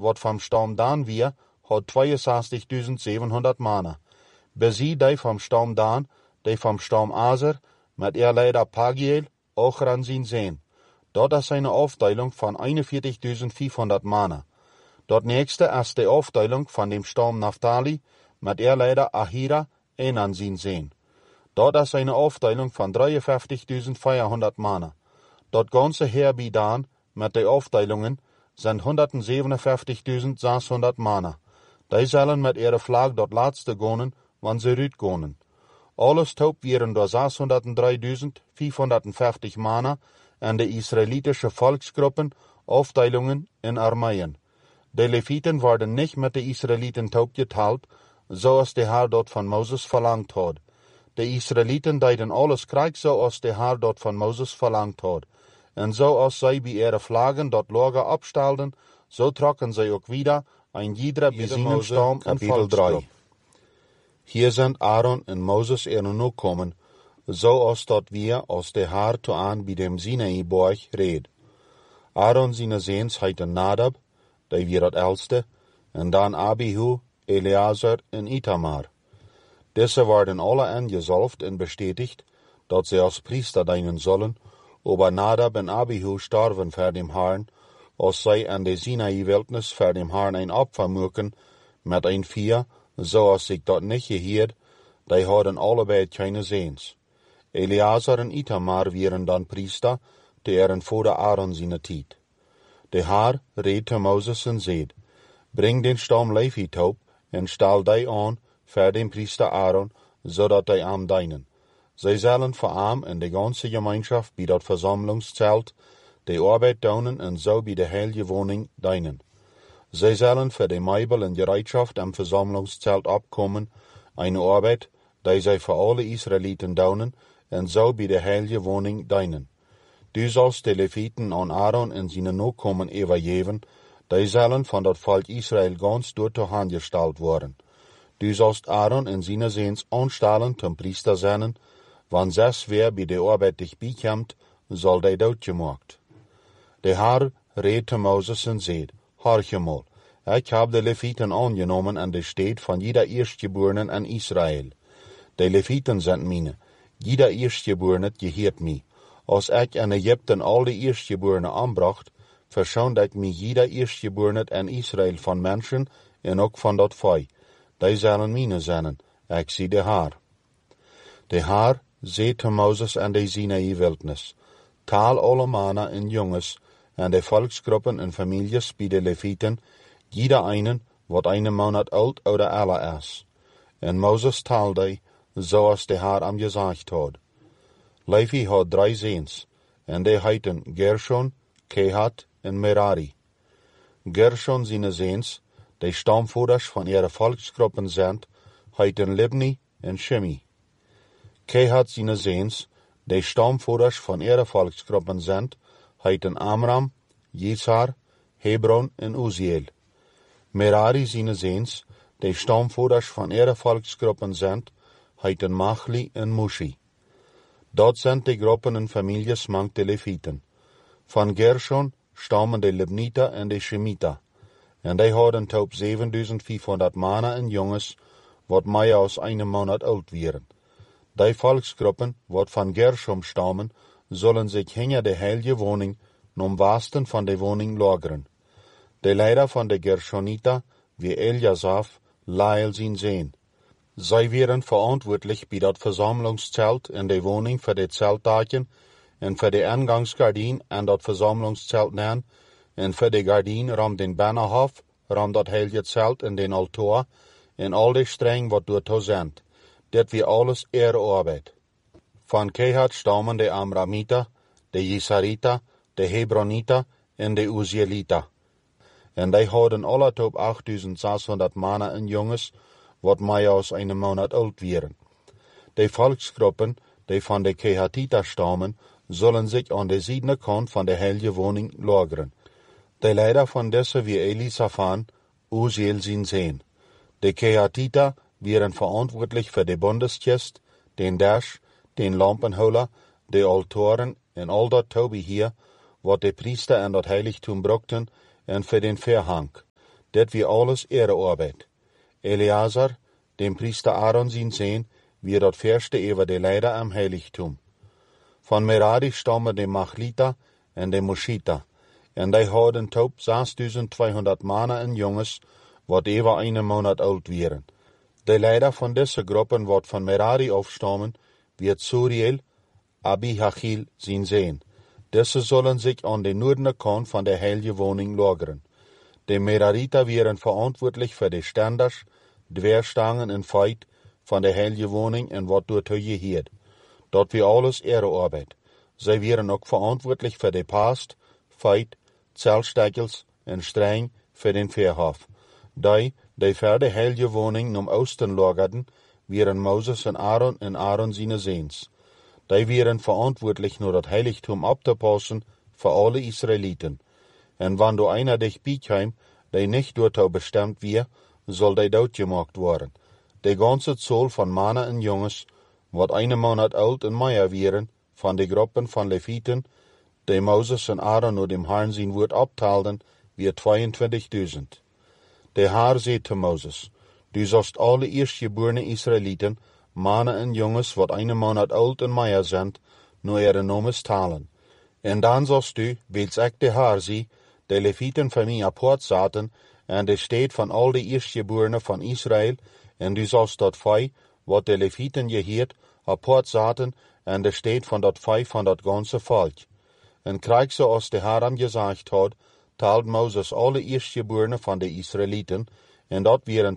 wat vom Stamm Dan wir, hat 62.700 Manner. Besie die vom Stamm Dan, die vom Stamm Aser, mit ihr leider Pagiel, auch ran sin sehen. Dort ist eine Aufteilung von 41.500 Manner. Dort nächste ist die Aufteilung von dem Stamm Naphtali, mit ihr leider Ahira, an sin sehen. Dort ist eine Aufteilung von 53.400 Manner. Dort ganze Heer Dan, mit den Aufteilungen, sind 157.600 Manner. Die sollen mit ihrer Flagge dort laatste gonen, wann sie rüt gonen. Alles taub wären dort 603.550 Manner an die israelitische Volksgruppen, Aufteilungen in Armeien. Die Leviten werden nicht mit den Israeliten taub geteilt, so als der Herr dort von Moses verlangt hat. Die Israeliten deuten alles Krieg, so als der Herr dort von Moses verlangt hat. Und so als sie bei ihren Flaggen dort Lager abstellten, so trocken sie auch wieder ein jeder Besinnungsstamm in Kapitel 3. Hier sind Aaron und Moses noch kommen, so als dort wir aus der Herr zu an bei dem Sinai-Berg red. Aaron seine Sehns heiten Nadab, der wir das Älteste, und dann Abihu, Eleazar und Itamar. Diese werden alle angesalbt und bestätigt, dass sie als Priester dienen sollen, aber Nadab und Abihu starben vor dem Herrn, als sie an der Sinai-Wildnis vor dem Herrn ein Opfer mögen, mit ein Vieh, so als sich dort nicht gehört, die hadden allebei keine Sehns. Eleazar und Itamar wären dann Priester, die vor der Aaron seine Tiet. Der Herr redet zu Moses und sagt, bring den Stamm Levi taub und stell die an für den Priester Aaron, so dat die am dienen. Sie sollen vor ihm in die ganze Gemeinschaft bei dat Versammlungszelt die Arbeit tun und so bei der heilige Wohnung dienen. Sie sollen für die Meibel und Bereitschaft am Versammlungszelt abkommen, eine Arbeit, die sie für alle Israeliten tun und so bei der heilige Wohnung dienen. Du sollst die Leviten an Aaron und seine Nachkommen übergeben, die sollen von dat Volk Israel ganz durch die Hand gestellt worden. Du sollst Aaron und seine Sehns anstellen zum Priester sein, wann ses wer bei der Arbeit dich bekommt, soll die dort gemacht. Der Herr redet zu Moses und sagt, horche mal, ich hab die Leviten angenommen an der Stadt von jeder Erstgeborenen an Israel. Die Leviten sind meine, jeder Erstgeborene gehört mir. Als ich an Ägypten all die Erstgeborenen anbracht, verschont ich mir jeder Erstgeborene an Israel von Menschen und auch von dat Volk. Die sollen meine sein, ich sie der Herr. Der Herr sagt zu Moses an der Sinai-Wildnis, tal alle Männer und Junges an die Volksgruppen und Familien bei den Leviten, jeder einen, wat einen Monat alt oder älter ist. Und Moses tal die, so als der Herr am gesagt hat. Levi hat 3 Sehns, und die heiten Gershon, Kehat und Merari. Gershon seine Sehns, die Stammvorders von ihren Volksgruppen sind, heiten Libni und Shimi. Kehat seine Sehns, die Stammvorders von ihren Volksgruppen sind, heiten Amram, Jesar, Hebron und Uziel. Merari seine Sehns, die Stammvorders von ihren Volksgruppen sind, heiten Machli und Mushi. Dort sind die Gruppen und Familien mank die Leviten. Von Gershon stammen die Libniter und die Shemiter. Und die hadden taub 7.500 Männer und Junges, wat mehr als einen Monat alt wären. Die Volksgruppen, wat von Gershom stammen, sollen sich hinter der heilige Wohnung, nom Westen von der Wohnung lagern. Die Leiter von der Gershoniter, wie Eliasaf, Lael sin sehen. Sie wären verantwortlich bei dat Versammlungszelt in der Wohnung für die Zeltdachen und für die Eingangsgardin an dat Versammlungszelt nennen und für die Gardin ram den Bannerhof, ram dat heilige Zelt in den Altar und all die Stränge, wat dort sind. Dat wie alles ihre Arbeit. Von Kehat stammen die Amramiter, die Jesariter, die Hebroniter und die Uzieliter. Und die hadden alle top 8.600 Männer und Junges, wat mehr als einen Monat alt wären. Die Volksgruppen, die von der Kehatiter stammen, sollen sich an der Südkant von der heiligen Wohnung lagern. Die Leiter von dessen wie Elisaphan, Uziel sin sehen. Die Kehatiter wären verantwortlich für die Bundeskist, den Dash, den Lampenholer, die Altoren und all dat Tobi hier, wat die Priester an dat Heiligtum brauchten, und für den Verhang. Det wie alles Ehrearbeit. Eleazar, dem Priester Aaron sein Sohn, wie dat verste über de Leider am Heiligtum. Von Merari stammen de Machlita en de Mushita, en die hadden taub 6200 Männer en Jongens, wat über einen Monat alt wären. De Leider von deze Gruppen, wat von Merari aufstammen, wird Suriel, Abihachil sein Sohn. Diese sollen sich an den nordischen Kant von der Heilige Wohnung lagern. De Merariter wären verantwortlich für die Standards, Dweerstangen en Feit von der Heilige Wohnung en wat dort gehört. Dort wie alles Ehrearbeit. Sie wären auch verantwortlich für die Past, Feit, Zeltsteckels en Streng für den Verhof. Die für die Heilige Wohnung am Osten lagerten, wären Moses en Aaron seine Sehns. Die wären verantwortlich nur das Heiligtum abzupassen für alle Israeliten. En wann du einer dich bietheim, die nicht dort bestimmt wir, soll die dort gemacht worden. Die ganze Zahl von Männer en Jongens, wat einen Monat alt en mehr wären, von de Gruppen von Leviten, die Moses en Aaron nur dem Herrn sein Wort abteilten, wir 22.000. Der Herr sagt zu Moses, du sollst alle erstgeborene Israeliten, Männer en Jongens, wat einen Monat alt en mehr sind, nur ihre Nomen talen. En dan sollst du, weils ik de Herr sie, de Leviten von mir apart zaten, en de steed van al de eerstgeborenen van Israël, en du sollst dat vij, wat de Leviten geheerd, apart zaten, en de steed van dat vij van dat ganze volk. En krijg zoals de Herr hem gezegd had, teilt Moses alle eerstgeborenen van de Israëlieten, en dat waren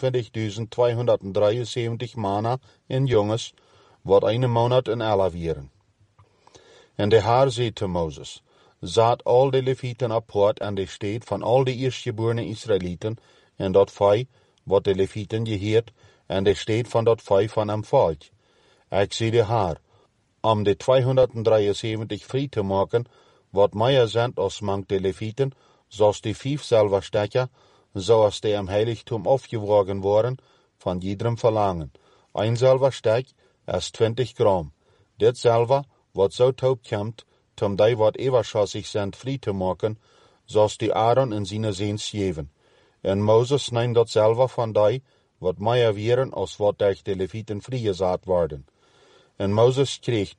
22.273 Männer en Jongens, wat einen Monat in alle waren. En de Herr zei te Moses, zat al de Leviten apart aan de steed van al de eerstgeborene Israëlieten, en dat vij, wat de Leviten geheerd, en de steed van dat vij van hem volk. Ik zei de Herr, om de 273 vrij te maken, wat meer zijn als mank de Leviten, zoals die 5 Silberstecher, zoals die am Heiligtum aufgewogen worden, van iedereen verlangen. Ein Silberstek is 20 Gramm. Dit Silber, wat zo taub komt, tom die wat ewerschossig zijn vrij te maken, zoals die Aaron in zijn Sehns geven. En Moses neemt dat Silber van die, wat meer wären, als wat durch de Leviten vrijgezaad worden. En Moses kreeg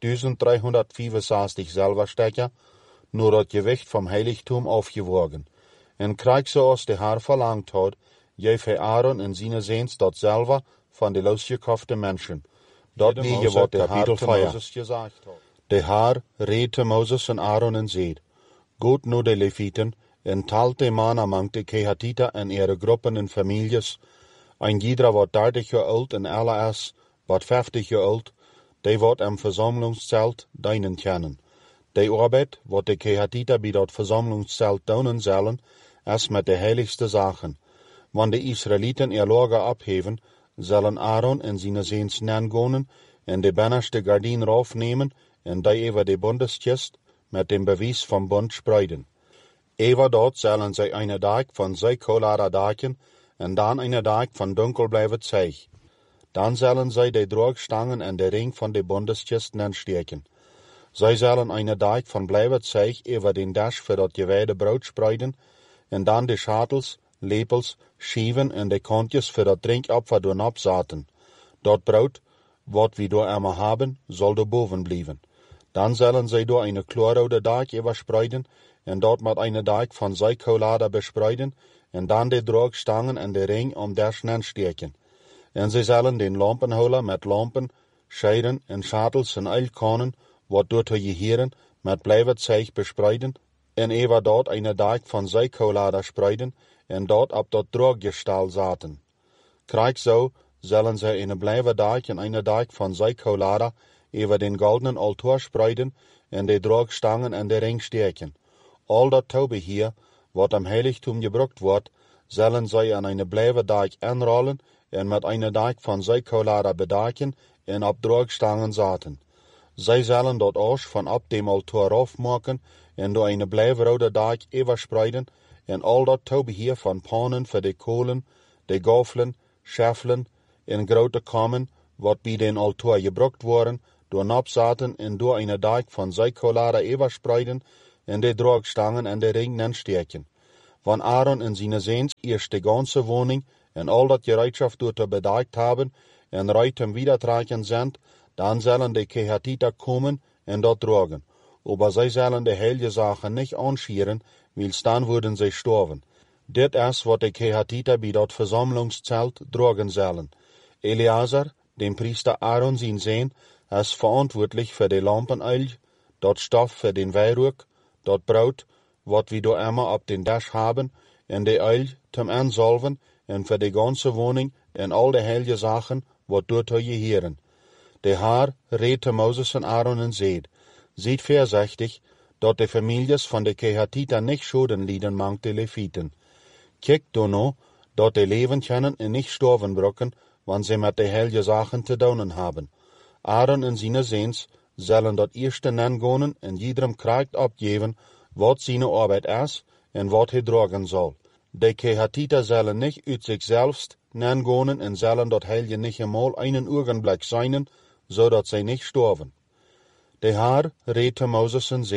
1365 Silberstecher, nur dat Gewicht vom Heiligtum aufgewogen. En krijg zoals de Herr verlangt had, geef hij Aaron en zijn Sehns dat Silber van de losgekaufte Menschen. Dat wiege wat de Herr te Moses gezegd had. De Herr reed te Moses en Aaron en zei, Goed nu de Leviten, en talt de man among de Kehatita en ihre Gruppen en families, ein jeder wat 30 jaar oud en alle is, wat 50 jaar oud, die wat am Versammlungszelt dienen kennen. De Arbeit, wat de Kehatita bij dat Versammlungszelt doen zullen, is met de heiligste Sachen. Wann de Israeliten ihr Lager abheven, zullen Aaron en zijn Sehns nangonen en de bannerste Gardin raufnehmen en die over de Bundeskist met dem Beweis vom Bund spreiden. Over dort zullen zij eine Dag van Zeikolara daken en dan eine Dag van dunkelbleive Zeich. Dan zullen zij de Drogstangen en de ring van de Bundeskist nansteken. Zij zullen eine Dag van blijve Zeich over den Dasch voor dat gewijde brood spreiden en dan de Schatels, Lepels, Schieven en de Kontjes voor dat Drinkopfer doen opzaten. Dat brood, wat we door einmal haben, soll er boven blijven. Dan zullen zij door eine chlorrode Dag überspreiden en dat met eine Dag van Zeikoulader bespreiden en dan de Drogstangen en de ring om der Schnen steken. En zij zullen den Lampenholer met lampen, scheiden en schatels en eilkanen, wat door te geheren, met blijven Zeich bespreiden en over dat eine Dag van Zeikoulader spreiden en dat op dat Droggestal zaten. Krijg zo zullen zij eine blijven Dag en eine Dag van Zeikoulader over den goldenen Altar spreiden en de Drogstangen en de ring steken. Al dat Taubeheer, wat am Heiligtum gebruikt wordt, zullen zij aan eine blijven Dag anrollen en met eine Dag van Zeikoulader bedaken en op Drogstangen zaten. Zij zullen dat Asch van op dem Altar afmaken en door eine blijvrode Dag overspreiden en al dat Taubeheer van pannen voor de kolen, de gafelen, scheffelen en grote kammen, wat bij den Altar gebruikt worden, door opzaten en door eine Dag van Zeikoulader overspreiden en de Drogstangen en de ring nansteken. Wann Aaron en zijn Seens eerst de ganze Wohnung en al dat Gereitschaft dort bedeckt haben en Reutem wiedertragen sind, dann sollen die Kehatiter kommen en dort drogen. Aber sie sollen die heilige Sachen nicht anschieren, wils dann würden sie sterben. Dit is wat de Kehatiter bij dat Versammlungszelt drogen sollen. Eleazar, dem Priester Aaron sein Sohn, ist verantwortlich für die Lampenöl, dat Stoff für den Weihrauch, dat Brot, wat wir da immer auf den Tisch haben, en de Öl zum Ansalven, en für die ganze Wohnung, en all die heilige Sachen, wat dort gehören. Der Herr redte Moses und Aaron und seht vorsichtig, dat die Families von de Kehatiter nicht Schulden lieden mang de Leviten. Kijkt du no, dat die leben können en nicht sterben brocken, wann sie mit de heilige Sachen zu tun haben. Aaron und seine Seens sollen dat erste nengehen en jedem Kraft abgeben, wat seine Arbeit is en wat hij dragen soll. De Kehatiter sollen nicht uit sich selbst nengehen en sollen dat heilige nicht einmal einen Augenblick sein, so dat sie nicht sterben. Der Herr redte Moses und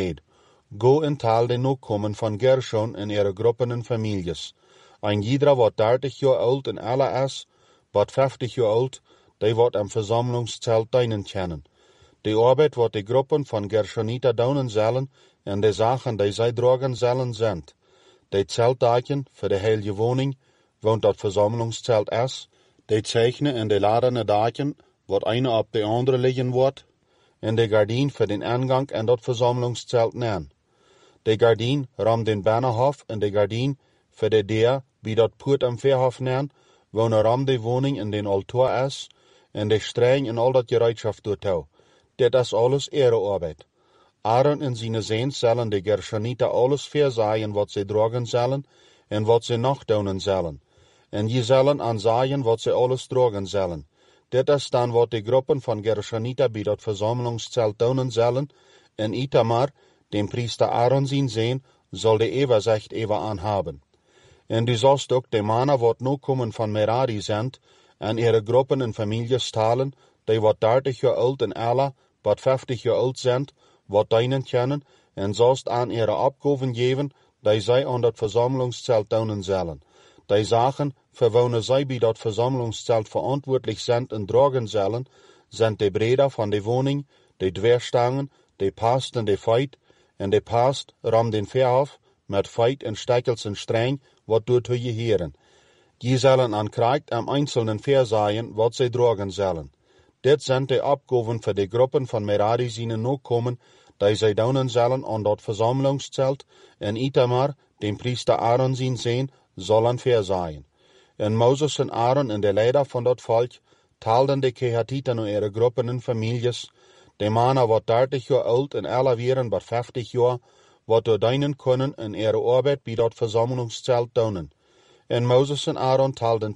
go en tal de Nachkommen von Gershon in ihre Gruppen und Families. Ein jeder wat 30 Jahre alt en alle is, wat 50 Jahre alt, die wat am Versammlungszelt dienen kennen. Die Arbeit wat die Gruppen von Gershoniter daunen sollen en de Sachen, die zij dragen sollen, sind. Die Zeltdaken für die heilige Wohnung, woont dat Versammlungszelt is, die Zeichnen en de ladene Daken, wat eine op de andere liggen wordt, en de gardien für den Eingang en dat Versammlungszelt nemen. De gardien ram den Bannerhof en de gardien für de deur wie dat Poort am Verhof nemen, wo ram de Wohnung in den Altar is, en de streng en al dat Gereitschaft doortou. Dit is alles ihre Arbeit. Aaron en zijn Seens zullen de Gershoniter alles verzaaien wat ze dragen zullen en wat ze nog doen zullen. En je zullen aanzaaien wat ze alles dragen zullen. Dit is dan wat de Gruppen von Gershoniter bij dat Versammlungszelt doen zullen, en Itamar, dem Priester Aaron zijn Sohn, soll de Übersicht even aanhaben. En du sollst ook de mannen wat nu komen van Merari sind, en ihre Gruppen en Families talen, die wat 30 Jahre alt en alle, wat 50 Jahre alt sind, wat dienen kennen, en sollst aan ihre Abgaben geben, die zij aan dat Versammlungszelt doen zullen. Die Sachen, für welche zij bij dat Versammlungszelt verantwortlich sind en dragen zullen, sind de Breder van de Wohnung, de Dwerstangen, de Past en de Feit, en de Past ram den Verhof, met Feit en Steckels en Streng, wat dort gehören. Die zullen aan Kracht am einzelnen verzaaien, wat zij dragen zullen. Dit sind de Abgaben für de Gruppen von Merari seinen Nachkommen, die zij doen zullen aan dat Versammlungszelt, en Itamar, dem Priester Aaron zijn Sohn, sollen verzaaien. En Moses en Aaron en de Leiter von dat Volk taalden de Kehatiter naar ihre Gruppen en Families, de mannen wat 30 Jahre alt en alle wären wat 50 Jahre, wat door dienen kunnen en ihre Arbeit bij dat Versammlungszelt doen. En Moses en Aaron taalden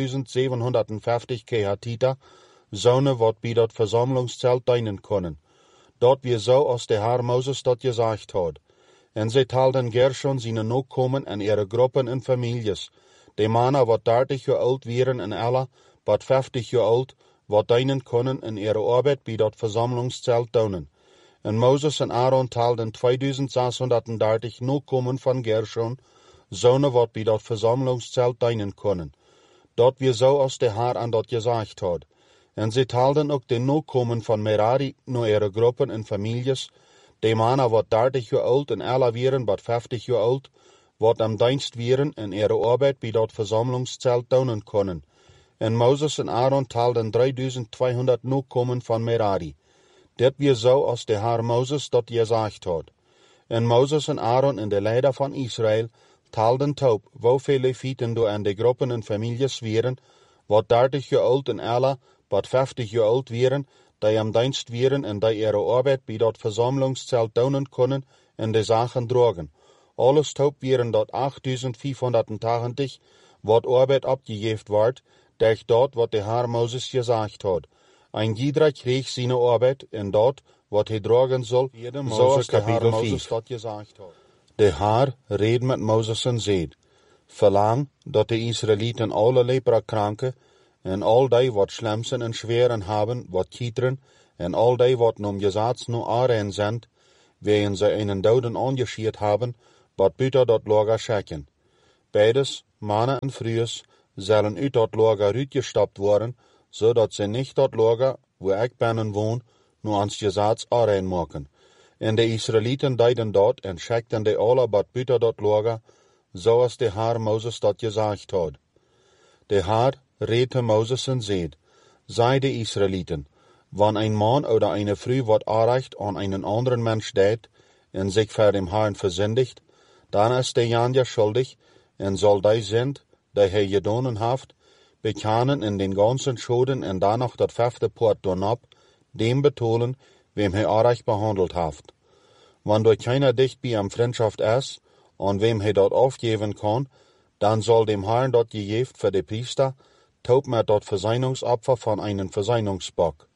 2750 Kehatiter, zonen wat bij dat Versammlungszelt dienen kunnen. Dat weer zo als de Herr Moses dat gezegd had. En zij taalden Gershon zijn Nachkommen en ihre Gruppen en Families, de mannen wat 30 Jahre alt wären en alle, wat 50 Jahre alt, wat dienen kunnen en ihre Arbeit bij dat Versammlungszelt doen. En Moses en Aaron taalden 2630 Nachkommen van Gershon, zonen wat bij dat Versammlungszelt dienen kunnen. Dat weer zo als de Herr aan dat gezegd had. En zij taalden ook de Nachkommen van Merari naar ihre Gruppen en Families, de mannen wat 30 Jahre alt en alle wären wat 50 Jahre alt, wat am Dienst wären en ihre Arbeit bij dat Versammlungszelt doen kunnen. En Moses en Aaron taalden 3200 Nachkommen van Merari. Dit weer zo als de Herr Moses dat gezegd had. En Moses en Aaron en de Leiter van Israël taalden taub, hoeveel Leviten door aan de Gruppen en Families wären, wat 30 Jahre alt en alle, wat 50 Jahre alt wären, die am Dienst wären en die ihre Arbeit bij dat Versammlungszelt doen kunnen en de Sachen dragen. Alles taub wären dat 8580, wat Arbeit abgegeben wordt, durch dat wat de Herr Moses gezegd had. Ein jeder kreeg zijn Arbeit en dat wat hij dragen soll, zoals de Herr Moses dat gezegd had. De Herr reed met Moses en zeid, verlang dat de Israëlieten alle leprakranken en al die wat schlemsen en schweren hebben, wat kieteren, en al die wat nom Gesetz nu aanrein sind, wegen zij einen Doden angeschiert haben, wat buiten dat Lager schicken. Beides, Manne en Vrouws, zullen uit dat lager uitgestapt worden, zodat ze niet dat lager, wo ik binnen woon, nu ans Gesetz aanrein maken. En de Israëlieten deden dat en schikten de alle wat buiten dat lager, zoals de Heer Moses dat gezegd had. De Heer redde Moses en zei, zei de Israëlieten, wann ein Mann oder eine Frau wat aanrecht aan einen anderen Mensch deed en zich voor dem Herrn versündigt, dan is derjenige schuldig en zal die Sünd, die hij gedaan heeft, bekennen in den ganzen Schulden en dan nog dat 5e Poort donab, dem betonen, wem hij aanrecht behandeld heeft. Wann door keiner dicht bij hem Freundschaft is, aan wem hij dat afgeven kan, dan zal dem Herrn dat gegeven voor de Priester, taub met dat Verseinungsopfer van einen Verseinungsbock.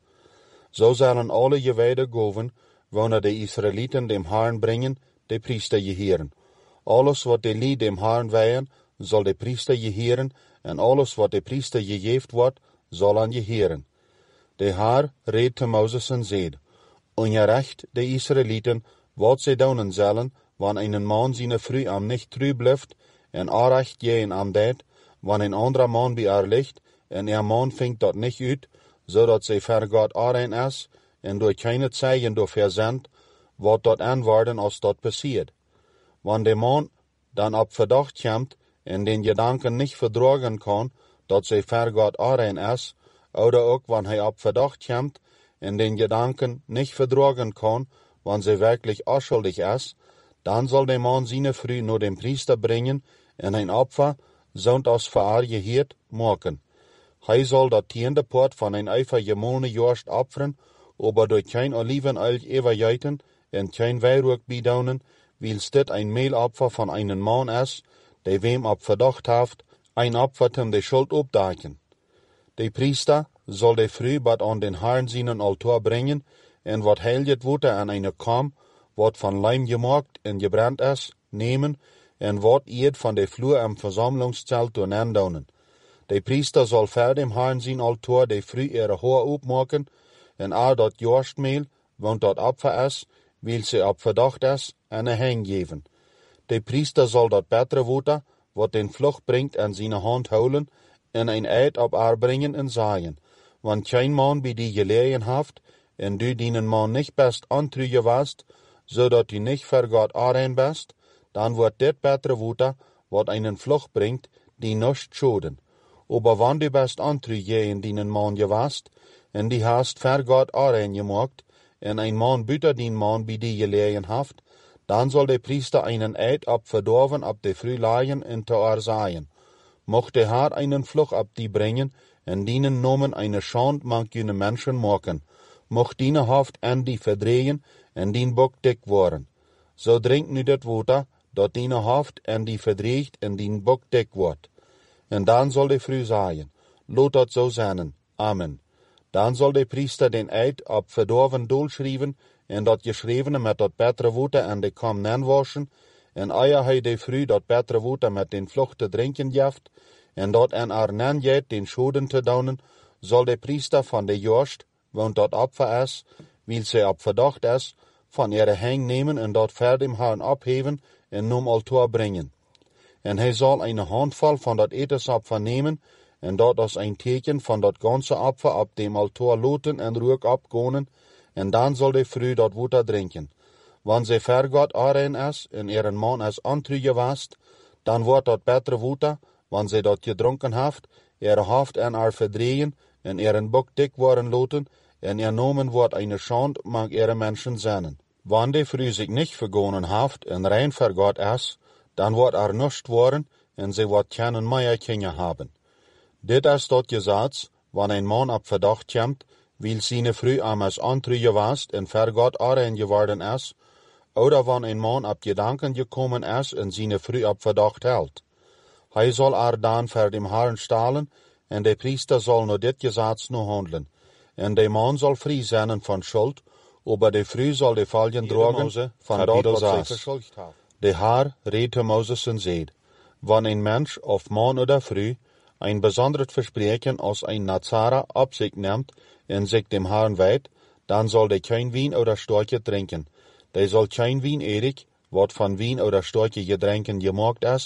So zullen alle gewijde goven, wanneer de Israëlieten dem Herrn brengen, de Priester geheren. Alles wat de lied dem Herrn weihen, zal de Priester geheren, en alles wat de Priester gegeven wordt, zal aan geheren. De Heer reed te Moses en zei, ongerecht de Israëlieten, wat zij doen zullen, wanneer een man zijn vrouw am niet trouw blijft, en aanrecht geen am deed, wanneer een andere man bij haar ligt, en er man vindt dat niet uit, zodat zij voor God aanrein is, en door keine zeigen door verzend, wat dat aanwaarden als dat passiert. Wanneer de man dan op verdacht komt, en den Gedanken niet verdragen kan, dat zij voor God aanrein is, oder ook wanneer hij op verdacht komt, en den Gedanken niet verdragen kan, wanneer zij werkelijk onschuldig is, dan zal de man zijn vrouw naar den Priester brengen, en een opfer, zond als voor haar geheerd, maken. Hij zal dat 10e Poort van een eifer gemolne Jorst opferen, aber door kein Olivenöl evergeiten en kein Weihrauch bidaunen, wils dit ein Mehlopfer von einen Mann is, der wem op verdacht heeft, ein Opfer zum de Schuld opdaken. De Priester soll de Früh bat an den Herrn seinen Altar bringen, en wat heiligt wurde an eine Kam, wat von Leim gemaakt en gebrannt is, nemen, en wat eet van de Flur am Versammlungszelt doen aandonen. De Priester soll voor dem Herrn sein Altar de Früh ihre Haar opmaken, en al dat Jorstmehl, want dat Opfer is, wil ze op verdacht is, en hang geven. De Priester soll dat betere water, wat den Flucht bringt, aan zijn hand houden, en een eid op haar brengen en zaaien. Want geen man bij die gelegen heeft, en du dienen man niet best antrugen wast, zodat du niet voor God aanrein best, dan wordt dit betere water, wat einen Flucht bringt, die nicht schoden. Aber wann du best antrugen dienen man gewast, en die hast voor God aanrein gemaakt, en een man buiten die man bij die gelegen heeft, dan zal de Priester einen Eid op verdorven op de Früh laaien en te erzaaien. Mocht de Herr einen Fluch op die brengen, en dienen nomen eine Schand mang jene Menschen maken. Mocht diene Haft en die verdrehen, en dien Bock dick worden. So drink nu dat water, dat diene Haft en die verdreigt en dien Bock dick wordt. En dan zal de Früh zeggen, lot dat zo zijn. Amen. Dan zal de Priester den Eid op verdorven doel schrijven, en dat geschrevene met dat betere water en de kam waschen, en eer hij de Früh dat betere water met den Flucht te drinken jaft, en dat en er nanjet den Schoden te daunen, zal de Priester van de Jorst, want dat Opfer is, wil ze op verdacht is, van ihre hang nemen en dat ver dem Herrn opheven en nom Altar brengen. En hij zal een handvol van dat etensopfer nemen, en dat als een teken van dat ganze Opfer op dem Altar loten en rook opgonen, en dan zal de Früh dat water drinken. Wanneer ze ver God aanrein is, en ihren man is antrugen wast, dan wordt dat betere water, wanneer ze dat gedronken heeft, ihre Haft en haar verdrehen, en ihren Bock dick worden loten, en nomen wordt eine Schand mag ihre Menschen zijn. Wanneer de Früh zich niet vergonen heeft, en rein voor God is, dan wordt er nichts worden, en ze wordt keinen meer Kinder hebben. Dit is dat Gesetz, wanneer een man op verdacht komt, wil zijn Früh am es antrugen wast en voor God aanrein geworden is, oder wanneer een man op gedanken gekomen is en zijn Früh op verdacht houdt. Hij zal er dan voor dem Herrn stalen, en de Priester zal naar dit Gesetz nu handelen. En de man zal vrij zijn van schuld, aber de Früh zal de valjen dragen van dat wat zij verschuldigd heeft. De Herr reed te Moses en zei, wanneer een mens of man oder Früh ein besonderes Versprechen als ein Nazara op zich neemt en zich dem Herrn weiht, dan zal de kein Wien oder Storche trinken. De zal kein Wien erik, wat van Wien oder Storche gedränken gemaakt is,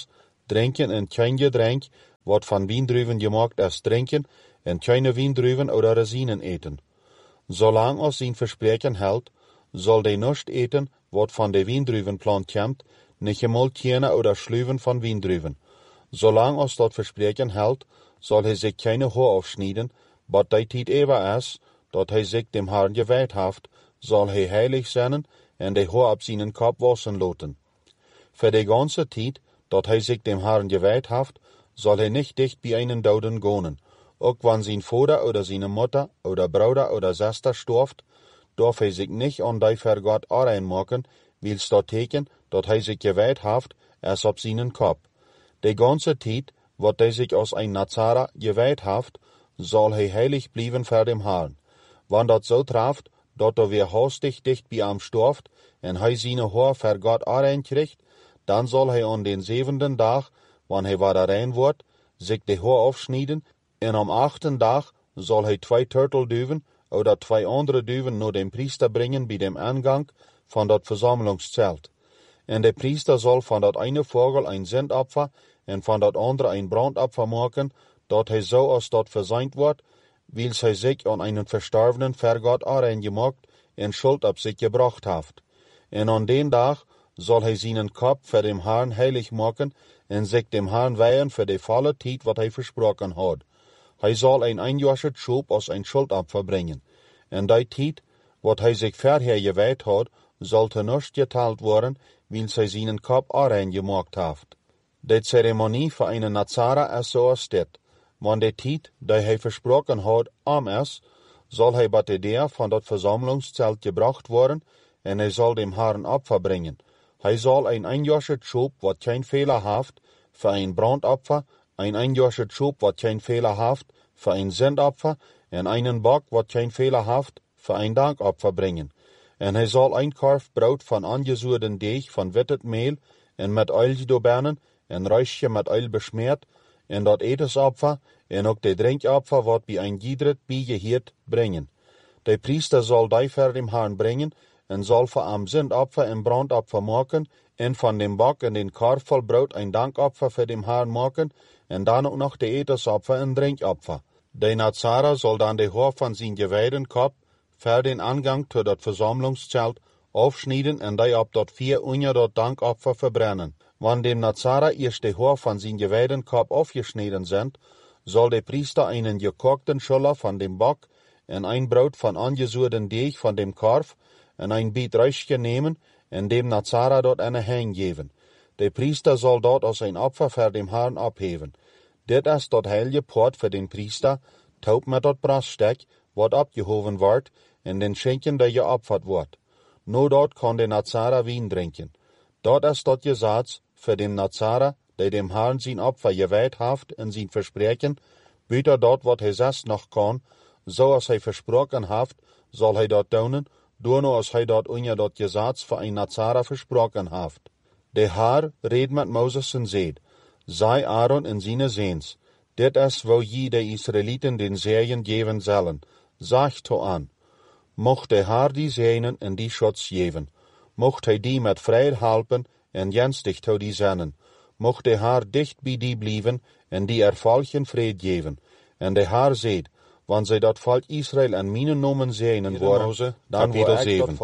drinken en kein Getränk, wat van Wiendruven gemaakt is drinken, en keine Wiendruven oder Rosinen eten. Zolang als zijn verspreken hält, soll de nicht eten, wat van de Wiendruvenplant komt, nicht einmal keine oder Schluven von Wiendruven. Zolang als dat verspreken hält, soll hij sich keine Haar aufschneiden, but die tijd ever is, dat hij sich dem Herrn geweiht haft, soll hij heilig zijn en de Haar op zijn kop wassen laten. Für de ganze tijd, dat hij sich dem Herrn geweiht haft, soll hij nicht dicht bij einen Doden gonen. Ook wann sein Vater oder seine Mutter oder Bruder oder Schwester storft, darf hij sich nicht an die für Gott anmachen, wils dat teken, dat hij sich geweiht haft, es op seinen Kopf. De ganze tijd, wat hij sich als ein Nazara geweiht haft, soll hij heilig blieben für dem Herrn. Wann dat so traft, dat er weer hastig dicht bij ihm storft, en hij seine Haar für Gott aankriegt, dann soll hij an den 7. Dag, wann hij wieder rein wordt, sich de Haar aufschneiden, en am 8. Dag soll hij 2 Turtelduven oder 2 andere Duven naar dem Priester bringen bij dem Eingang van dat Versammlungszelt. En de Priester soll van dat eine Vogel ein Sündopfer en van dat andere ein Brandopfer maken, dat hij zo als dat verseint wordt, wils hij sich an einen Verstorbenen für Gott aangemaakt en Schuld op sich gebracht haft. En an den Dag soll hij seinen Kopf für dem Herrn heilig maken en sich dem Herrn weihen für die volle tijd wat hij versprochen hat. Hij soll ein einjähriges Schub als ein Schuldopfer bringen. En die tijd, wat hij sich vorher geweiht hat, sollte nicht geteilt worden, wils hij seinen Kopf aangemaakt haft. De Zeremonie für einen Nazara is zoals dit. Wann de tijd, die hij versprochen hat, is, soll hij bij de deur van dat Versammlungszelt gebracht worden, en hij soll dem Herrn Opfer bringen. Hij soll ein einjähriges Schub, wat kein Fehler haft, für ein Brandopfer, ein einjähriges Schub, wat kein Fehler haft, für ein Sündopfer, en einen Bock, wat kein Fehler haft, für ein Dankopfer bringen. En hij soll ein Korf Brot von angesuurden Deeg von wittet Mehl, en met Öl gedobernen, en Räuschje met Öl beschmiert, en dat Etesopfer, en ook de Drinkopfer, wat bij ein Giedret beigeheerd bringen. De Priester soll die für dem Herrn bringen, en soll für am Sündopfer en Brandopfer maken, en van dem Bock en den Korf voll Brot ein Dankopfer für dem Herrn maken, en dan ook nog de Etesopfer en Drinkopfer. De Nazara soll dan de Haar van zijn geweiden Kopf für den Angang zu dat Versammlungszelt aufschneiden en die op dat 4 unter dat Dankopfer verbrennen. Wann dem Nazara erst de Haar van zijn geweiden Kopf aufgeschnitten sind, soll der Priester einen gekochten Schuller von dem Bock en ein Brot von angesuurden Deeg von dem Korf en ein Biet Räuschje nehmen en dem Nazara dort eine Hang geben. Der Priester soll dort als ein Opfer für dem Herrn abheben. Dit is dat heilige Port für den Priester, taub met dat Braststek, wat abgehoven wordt, en den Schenken, der geopfert wordt. Nur dort kann der Nazara Wien trinken. Dort is dat Gesetz für den Nazara, der dem Herrn sein Opfer geweiht haft en sein Versprechen, büter dort wat hij zes noch kann, so als hij versprochen haft, soll hij dat doen, door no als hij dat unter dat Gesetz für ein Nazara versprochen haft. Der Herr red met Moses en zeid, sei Aaron en seine Seens, dit is wo je de Israeliten den Seien geven zullen, sag to an. Mocht der Herr die Seinen en die Schutz geven, mocht hij die met vrijheid helpen en jenstig to die zennen, mocht der Herr dicht bij die blijven en die erfolgen vrede geven. En der Herr zeid, wann zij dat volk Israël en mijn nomen zeenen worden, dan wieder zeven.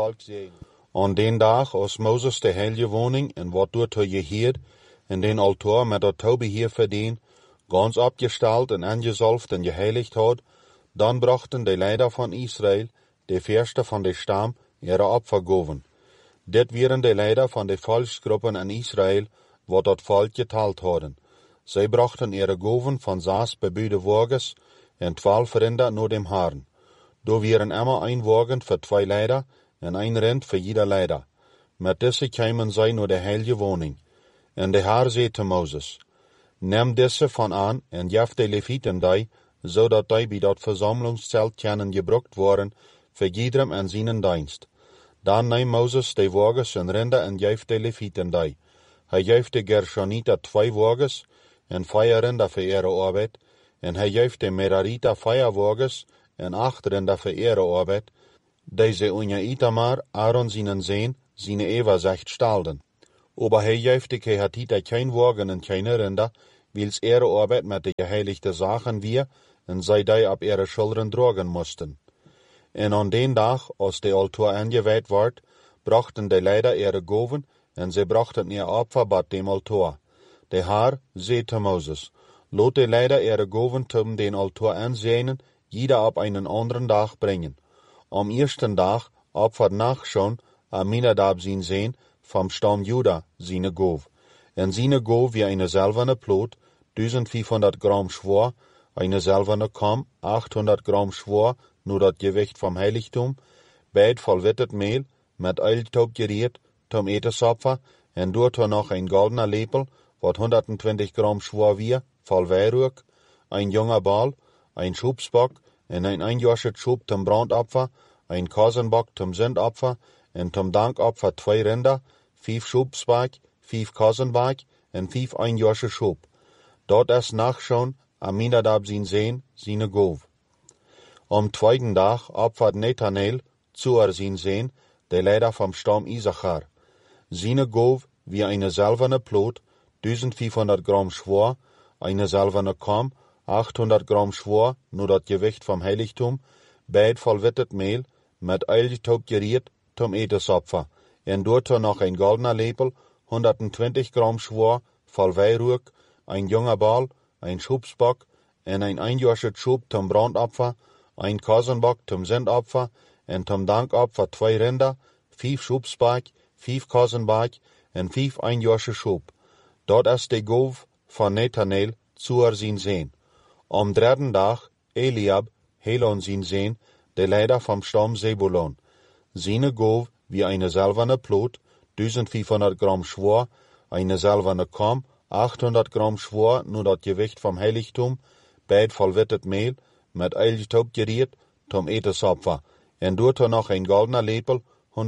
An den Dag, als Moses de heilige woning en wat door te geheerd, en den Altar met dat Taubeheer verdien, ganz abgestalt en angezalft en geheiligt had, dan brachten de Leider van Israël, de Fürsten van de Stamm, ihre Opfergaven. Dit waren de Leider van de Volksgruppen in Israël, wat dat volk geteilt hadden. Zij brachten ihre Gaven van 6 bebuide Wagens en 12 Rinder naar dem Herrn. Da waren immer ein Wagen für 2 Leider en ein Rind für jeder Leider. Met diese kamen zij naar de heilige woning. En de Herr zei te Moses, neem diese van aan en geef de Levieten die, zodat die bij dat Versammlungszelt kunnen gebruikt worden, voor iedereen en zijn dienst. Dan neem Moses de Wagens en Rinder en geef de Levieten die. Hij geeft de Gershoniter 2 Wagens en 4 Rinder voor ihre arbeid, en hij geeft de Merariter 4 Wagens en 8 Rinder voor ihre arbeid, deze unja Itamar, Aaron seinen Seen, seine Eva 6 stalden. Aber hij geeft hat hier kein Wagen en keine Rinder, wils ihre Arbeit mit de geheiligte Sachen wir, en zij die ab ihre Schultern tragen mussten. En an den Tag, als de Altar angeweiht ward, brachten de Leider ihre Goven, en sie brachten ihr Opfer bei dem Altar. De Herr sagte Moses, lot de Leider ihre Goven zum den Altar ansehen, jeder ab einen anderen Tag bringen. Am ersten Tag opfert nach schon Aminadab sein Sohn vom Stamm Juda seine Gov. En seine Gov wie eine silberne Plot, 1500 Gramm schwer, eine silberne Kamm, 800 Gramm schwer, nur das Gewicht vom Heiligtum, beid voll wittet Mehl, mit Eiltaub geriert, zum Etesopfer, en dort noch ein goldener Lepel, wat 120 Gramm schwer wie, voll Weihrück, ein junger Ball, ein Schubsbock, en ein einjoschet Schub zum Brandopfer, ein Kasenbock zum Sündopfer, en zum Dankopfer 2 Rinder, 5 Schubsbock, 5 Kasenbock, en 5 einjosche Schub. Dort ist nachschauen, Aminadab sein Sohn, seine Gov. Am zweiten Tag opfert Nathanael, Zuar sein Sohn, der Leiter vom Stamm Isachar. Seine Gov wie eine silberne Plot, 1500 Gramm schwer, eine silberne Kamm, 800 Gramm schwer, nur das Gewicht vom Heiligtum, beid voll wittet Mehl, mit Eiltaub geriert, zum Etesopfer, en dort noch ein goldener Lepel, 120 Gramm schwer, voll Weihrück, ein junger Ball, ein Schubsbock, en ein einjoschet Schub zum Brandopfer, ein Kasenbock zum Sündopfer, en zum Dankopfer 2 Rinder, 5 Schubsbock, 5 Kasenbock, en 5 einjosche Schub. Dort ist de Gov von Nathanael, Zuar sein Sohn. Am dritten Tag Eliab, Helon sein Sohn, der Leiter vom Stamm Sebulon. Seine Gov wie eine silberne Plot, 1500 Gramm schwer, eine silberne Kamm, 800 Gramm schwer, nur das Gewicht vom Heiligtum, beid voll wittet Mehl, mit Eiltaub geriert, zum Etesopfer, en dort noch ein goldener Lepel,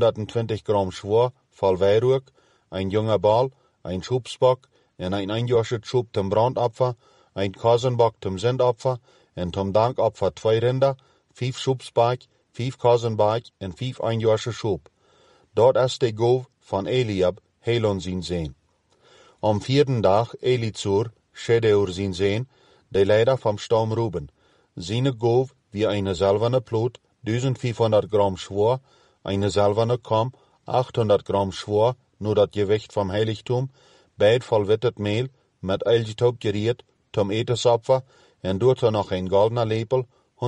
120 Gramm schwer, voll Weihrück, ein junger Ball, ein Schubsbock, en ein einjoschet Schub zum Brandopfer, ein Kasenbock zum Sündopfer, en zum Dankopfer 2 Rinder, 5 Schubsbock, 5 Kasenbock, en 5 einjosche Schub. Dort ist de Gov von Eliab, Helon sein Sohn. Am 4. Tag Elizur, Schedeur sein Sohn, der Leiter vom Stamm Ruben. Seine Gov wie eine silberne Plot, 1500 Gramm schwer, eine silberne Kamm, 800 Gramm schwer, nur das Gewicht vom Heiligtum, beid voll wittet Mehl, mit Eiltaub geriert, zum Etesopfer, en dort noch ein goldener Lepel,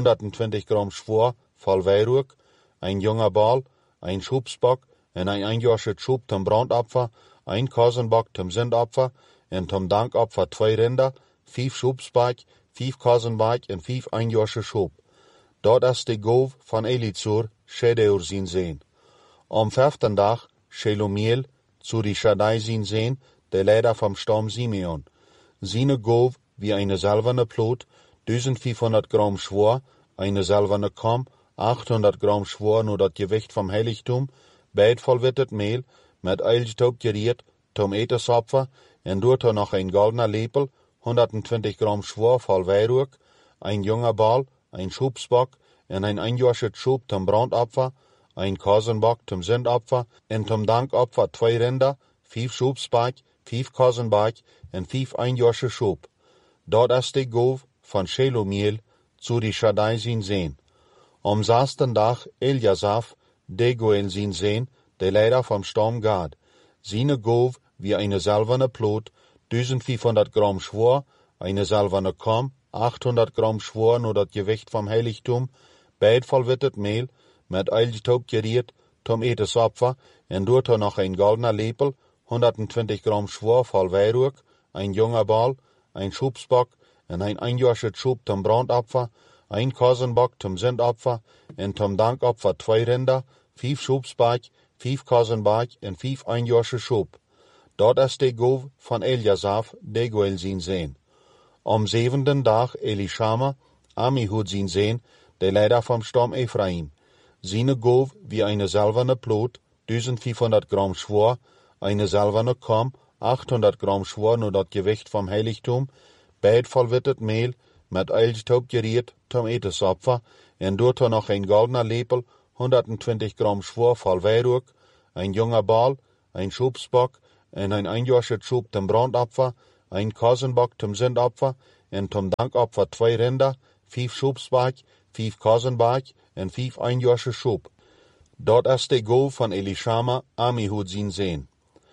120 Gramm schwer, voll Weihrück, ein junger Ball, ein Schubsbock, en ein einjoschet Schub zum Brandopfer, ein Kasenbock zum Sündopfer, en zum Dankopfer 2 Rinder, 5 Schubsbock, 5 Kasenbock, en 5 einjosche Schub. Dort ist de Gov von Elizur, Schedeur sein Sohn. Am 5. Tag Shelumiel, Zurishadai sein Sohn, der Leiter vom Stamm Simeon. Seine Gov wie eine silberne Plot, 1500 Gramm schwer, eine silberne Kamm, 800 Gramm schwer, nur das Gewicht vom Heiligtum, beid voll wittet Mehl, mit Eiltaub geriert, zum Etesopfer, en dort noch ein goldener Lepel, 120 Gramm schwer, voll Weihrück, ein junger Ball, ein Schubsbock, en ein einjoschet Schub zum Brandopfer, ein Kasenbock zum Sündopfer, en zum Dankopfer 2 Rinder, 5 Schubsbock, 5 Kasenbock, en 5 einjosche Schub. Dort ist de Gov von Shelumiel, Zurishadai sein Sohn. Am 6. Tag Eljasaf, Deguel sein Sohn, der Leiter vom Stamm Gad. Seine Gov wie eine silberne Plot, 1500 Gramm schwer, eine silberne Kamm, 800 Gramm schwer, nur das Gewicht vom Heiligtum, beid voll wittet Mehl, mit Eiltaub geriert, zum Etesopfer, en dort noch ein goldener Lepel, 120 Gramm schwer, voll Weihrück, ein junger Ball, ein Schubsbock, en ein einjoschet Schub zum Brandopfer, ein Kasenbock zum Sündopfer, en zum Dankopfer 2 Rinder, 5 Schubsbock, 5 Kasenbock, en 5 einjosche Schub. Dort ist de Gov von Eljasaf, Deguel sein Sohn. Am 7. Tag Elishama, Amihud sein Sohn, der Leiter vom Stamm Ephraim. Seine Gov wie eine silberne Plot, 1500 Gramm schwer, eine silberne Kamm, 800 Gramm schwer, nur das Gewicht vom Heiligtum, beid voll wittet Mehl, mit Eiltaub geriert, zum Etesopfer, en dort noch ein goldener Lepel, 120 Gramm schwer, voll Weihrück, ein junger Ball, ein Schubsbock, en een einjaarsche Schub zum Brandopfer, ein Kasenbock zum Sündopfer, en zum Dankopfer 2 Rinder, 5 Schubsbaak, 5 Kasenbaak en 5 einjaarsche Schub. Dort ist de Golf van Elishama, Amihud zien sehen.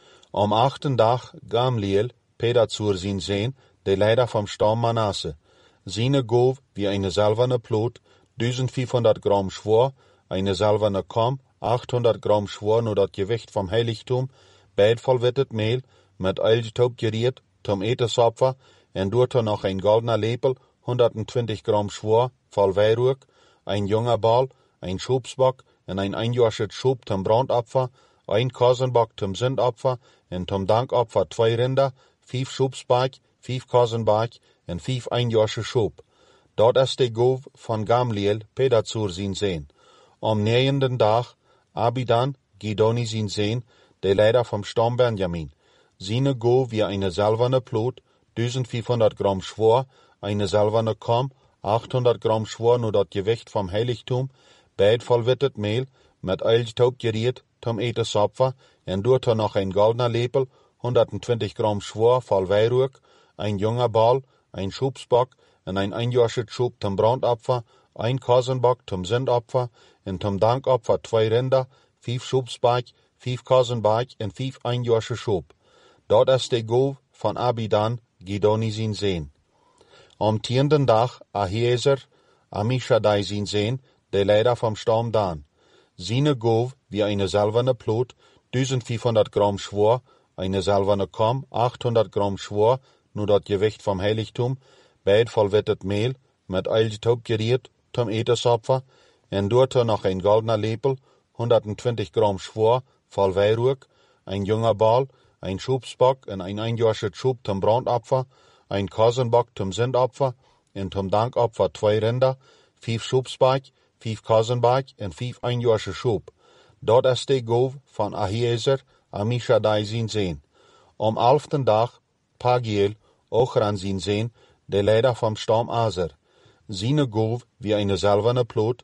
Am 8. Dag Gamliel, Pedazur zien sehen, de Leiter vom Stamm Manasse. Seine Golf wie eine silberne Plot, 1500 Gramm schwer, eine silberne Kamm, 800 Gramm schwer nur das Gewicht vom Heiligtum, beid vollwittet Mehl, mit Eilgetaub geriert, zum Etesopfer, en dort noch ein goldener Lepel, 120 Gramm schwer, voll Weihrug, ein junger Ball, ein Schubsbock, en ein einjähriges Schub zum Brandopfer, ein Kasenbock zum Sündopfer, en zum Dankopfer 2 Rinder, 5 Schubsbaak, 5 Kasenbaak, en 5 einjährige Schub. Dort ist de Golf von Gamliel, Pedazur zien sehen. Am 9. Dag, Abidan, Gidoni zien sehen, der Leiter vom Stamm Benjamin. Seine Golf wie eine silberne Plot, 1500 Gramm schwer, eine silberne Kamm, 800 Gramm schwer nur das Gewicht vom Heiligtum, beid vollwittet Mehl, mit Eilgetaub geriert, zum Etesopfer, en dort noch ein goldener Lepel, 120 Gramm schwer, voll Weihrug, ein junger Ball, ein Schubsbock, en ein einjähriges Schub zum Brandopfer, ein Kasenbock zum Sündopfer, en zum Dankopfer 2 Rinder, 5 Schubsbaak, 5 Kasenbaak en 5 einjährige Schub. Dort ist de Golf von Abidan, Gidoni zien sehen. Am 10. Dag Ahiezer, Amishadai zien sehen, der Leiter vom Stamm Dan. Seine Golf wie eine silberne Plot, 1500 Gramm schwer, eine silberne Kamm, 800 Gramm schwer, nur das Gewicht vom Heiligtum, beid vollwittet Mehl, mit Eilgetaub geriert, zum Etesopfer, en dort noch ein goldener Lepel, 120 Gramm schwer, voll Weihrug, ein junger Ball, ein Schubsbock en ein einjähriges Schub zum Brandopfer, ein Kasenbock zum Sündopfer, en zum Dankopfer 2 Rinder, 5 Schubsbaak, 5 Kasenbaak en 5 einjährige Schub. Dort ist de Golf von Ahiezer, Amishadai zien sehen. Am 11. Dag Pagiel, Ochran zien sehen, der Leiter vom Stamm Aser. Seine Golf wie eine silberne Plot,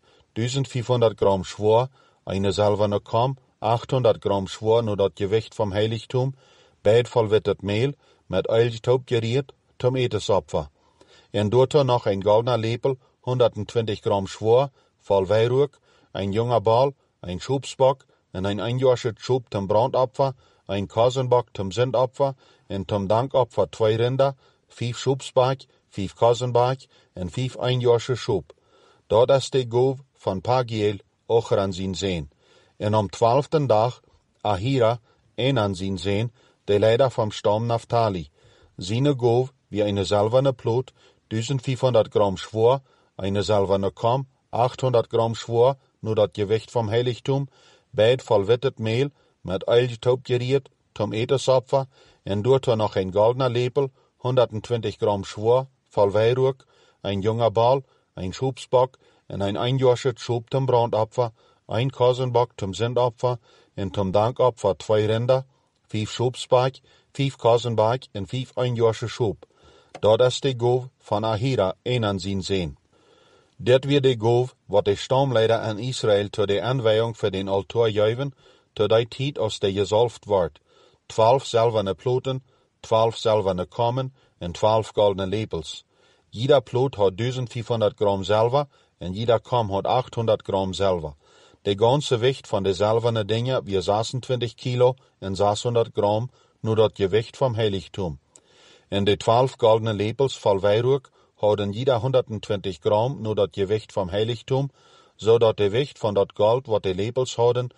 1500 Gramm schwer, eine silberne Kamm, 800 Gramm schwer nur das Gewicht vom Heiligtum, beid vollwittet Mehl, mit Eilgetaub geriert, zum Etesopfer. En dort noch ein goldener Lepel, 120 Gramm schwer, voll Weihrug, ein junger Ball, ein Schubsbock, en ein einjähriges Schub zum Brandopfer, ein Kasenbock zum Sündopfer, en zum Dankopfer 2 Rinder, 5 Schubsbaak, 5 Kasenbaak en 5 einjährige Schub. Dort ist de Golf von Pagiel, Ochran zien sehen. En am 12. Dag Ahira, Enan zien sehen, der Leiter vom Stamm Naphtali. Seine Golf wie eine silberne Plot, 1500 Gramm schwer, eine silberne Kamm, 800 Gramm schwer, nur das Gewicht vom Heiligtum, beid vollwittet Mehl, mit Eilgetaub geriert, zum Etesopfer, en dort noch ein goldener Lepel, 120 Gramm schwer, voll Weihrug, ein junger Ball, ein Schubsbock, en ein einjähriges Schub zum Brandopfer, ein Kasenbock zum Sündopfer, en zum Dankopfer 2 Rinder, 5 Schubsbaak, 5 Kasenbaak en 5 einjährige Schub. Dort ist de Golf von Ahira, Enan zien sehen. Dit weer de Golf, wat de Stammleider aan Israël tot de aanwijing voor den Altar juiven, tot die tijd als de gezalfd wordt. 12 silverne ploten, 12 silverne kammen en 12 goldene lepels. Jeder plot had 1500 Gramm Silber en jeder kam had 800 Gramm Silber. De ganze Gewicht van de silverne dingen wie 26 Kilo en 600 Gramm, nur dat Gewicht vom Heiligtum. En de 12 goldene lepels voll Weihrug hadden jeder 120 Gramm, nur dat Gewicht vom Heiligtum, so dat de Gewicht van dat Gold, wat de lepels hadden,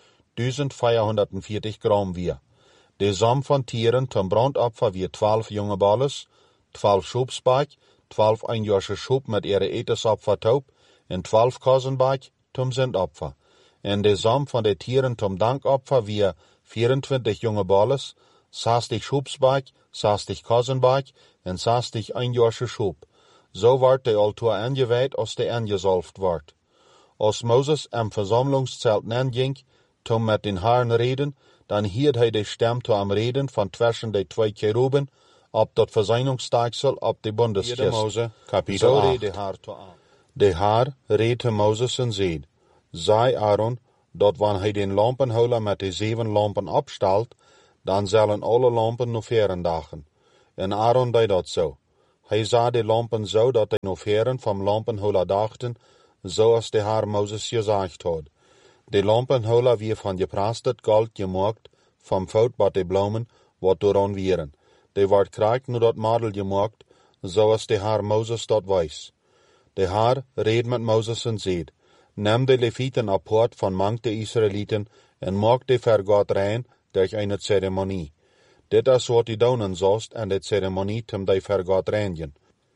1440 Gramm wir. De Samm van Tieren zum Brandopfer wie 12 junge Balles, 12 Schubsbaak, 12 einjährige Schub mit ihre Etesopfer taub, en 12 Kasenbaak zum Sündopfer. En de Samm van de Tieren zum Dankopfer wie 24 junge Balles, 60 Schubsbaak, 60 Kasenbaak en 60 einjährige Schub. So wordt de Altar aangewijd als de aangezalfd wordt. Als Moses am Versammlungszelt nanging, tom met den Herrn reden, dan hield hij de stem toe am reden van tussen de 2 Cheruben, op dat Verseinungstaagsel op de Bundeskist. Mose, kapitel 8. De Herr reed te Moses en zei, zei Aaron, dat wanneer hij den lampenholer met de 7 lampen opstelt, dan zullen alle lampen nog veren dagen. En Aaron deed dat zo. Hij zag de lampen zo dat hij nog veren van lampenhola dachten, zoals de Heer Moses gezegd had. De lampenhola weer van geprastet goud gemaakt, van foutbare bloemen, wat dooraan wieren. De wordt krijgt nu dat madel gemaakt, zoals de Heer Moses dat wijs. De Heer reed met Moses en zeid, neem de Levieten apart van mang de Israëlieten en maak de vergaat rein durch eine ceremonie. Dit is wat die doen zost en de ceremonie tem de vergaat reinigen.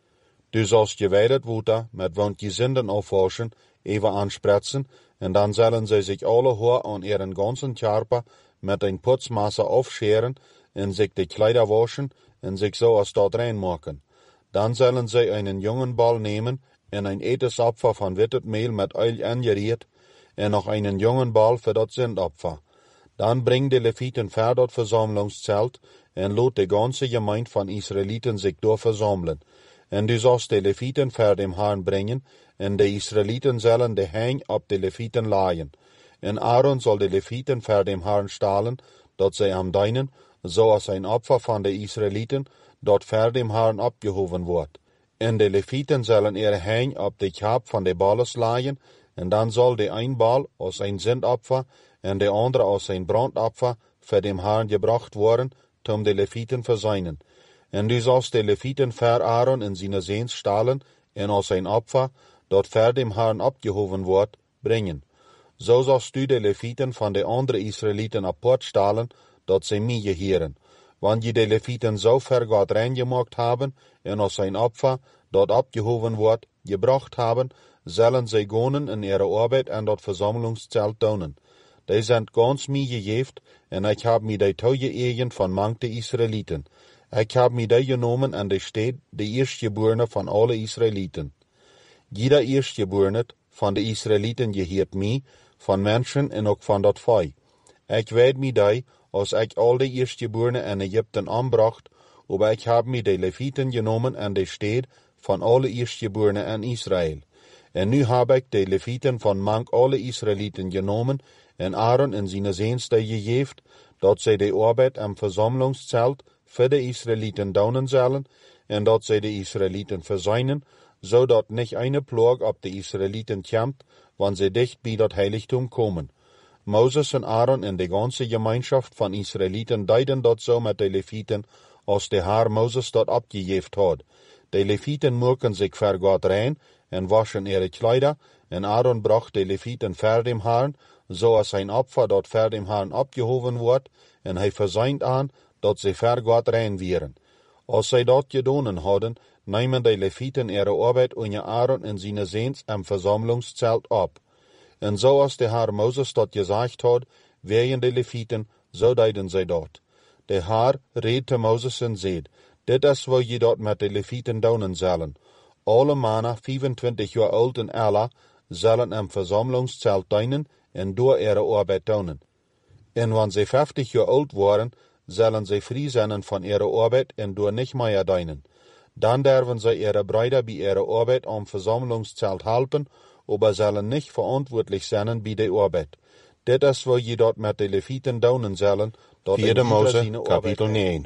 Du sollst geweidet woeten met want je zinden afwaschen, even aanspretsen, en dan zullen zij zich alle hoor aan ihren ganzen Körper met een putzmasse afscheren en zich de Kleider waschen en zich zo als dat reinmaken. Dan zullen zij einen jungen Ball nemen en een etensopfer van wittet Mehl met Öl angeriert en nog einen jungen Ball für dat Sündopfer. Dan bring de Levieten ver dat Versammlungszelt en laat de ganze Gemeinde van Israëlieten zich door versammeln. En du sollst de Levieten ver dem Herrn brengen, en de Israëlieten zullen de hang op de Levieten laaien. En Aaron zal de Levieten ver dem Herrn stalen, dat zij am dienen, zoals een opfer van de Israëlieten, dat ver dem Herrn opgehoven wordt. En de Levieten zullen ihre hang op de kap van de balles laaien, en dan zal de een bal als een zendopfer en de andere als een brandopfer voor dem Herrn gebracht worden, om de Levieten verzuinen. En du sollst de Levieten ver Aaron in zijn zeens stalen en als een opfer, dat ver dem Herrn opgehoven wordt, brengen. Zo sollst du de Levieten van de andere Israëlieten apart stalen, dat zij mij geheren. Want je de Levieten zo ver Gott reingemaakt hebben en als een opfer, dat opgehoven wordt, gebracht hebben, zullen zij gonen in ihre arbeid en dat Versammlungszelt doen. Die zijn ganz mij gegeven en ik heb mij die toegeëigend van mang de Israëlieten. Ik heb mij die genomen en de steed de eerstgeborene van alle Israëlieten. Jeder eerstgeborene van de Israëlieten geheert mij, van mensen en ook van dat vee. Ik weet mij die, als ik al de eerstgeborene in Egypten aanbracht, aber ik heb mij de Levieten genomen en de steed van alle eerstgeborene in Israël. En nu heb ik de Levieten van mang alle Israëlieten genomen en Aaron in zijn zeens gegeven, dat zij de arbeid am Versammlungszelt voor de Israëlieten doen zullen, en dat zij de Israëlieten verzuinen, zodat niet eine Plag op de Israëlieten komt, wanneer zij dicht bij dat heiligtum komen. Moses en Aaron en de ganze Gemeinschaft van Israëlieten deiden dat zo met de Levieten, als de Heer Moses dat opgegeven had. De Levieten maken zich ver Gott rein en waschen ihre Kleider, en Aaron bracht de Levieten ver dem Herrn, zoals een opfer dat ver dem Herrn opgehoven wordt, en hij verzuint aan, dat ze ver Gott rein wieren. Als zij dat gedaan hadden, nemen de Levieten ihre arbeid onder Aaron en zijn zeens am Versammlungszelt op. En zoals de Heer Moses dat gezegd had, wegen de Levieten, zo deden zij dat. De Heer reed te Moses en zeid, dit is wat je dat met de Levieten doen zullen. Alle mannen 25 jaar oud en ouder zullen am Versammlungszelt dienen en door ihre arbeid doen. En wanneer ze 50 jaar oud worden, zullen zij vrij zijn van ihre arbeid en door niet meer dienen. Dan durven zij ihre Brüder bij ihre arbeid am Versammlungszelt helpen, aber zullen niet verantwoordelijk zijn bij de arbeid. Dit is wat je dat met de Levieten doen zullen, dat 4 Mose, kapitel 9.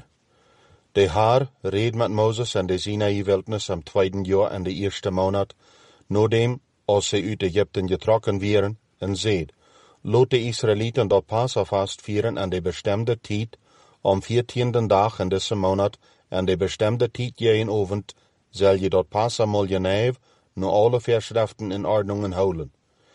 De Heer reed met Moses en de Sinai-wildnis am 2. jaar en de 1. maand, nadat als ze uit Egypten getrokken waren, en zeid, laat de Israëlieten dat Passafast vieren aan de bestemde tijd, am 14. dag in deze maand, en de bestemde tijd jeden avond, zal je dat Passamal genijf, nu alle verschriften in ordnungen houden.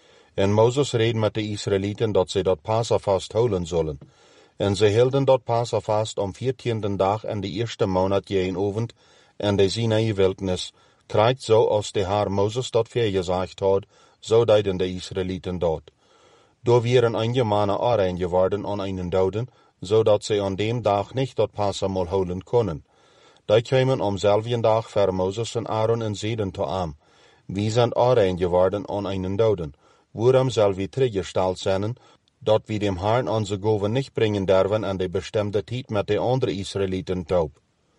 En Moses reed met de Israëlieten dat ze dat Passafast houden zullen. En ze hielden dat Passafast am 14. dag en de 1. maand jeden avond, en de Sinai-wildnis, krijgt zo als de Heer Moses dat vergezegd had, zo deden de Israëlieten dat. Door waren einige mannen aanrein geworden aan einen doden, zodat ze aan dem dag niet dat Passamal houden konden. Die kwamen am selben dag voor Moses en Aaron en zeiden te am, wie zijn aanrein geworden aan einen doden, waarom zal we teruggesteld zijn, dat we dem Herrn onze goven niet brengen durven aan de bestemde tijd met de andere Israëlieten taub.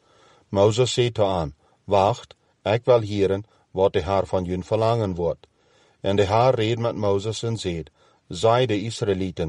Moses zei te aan, wacht, ik wil hieren wat de Heer van jullie verlangen wordt. En de Heer reed met Moses en zei, zei de Israëlieten,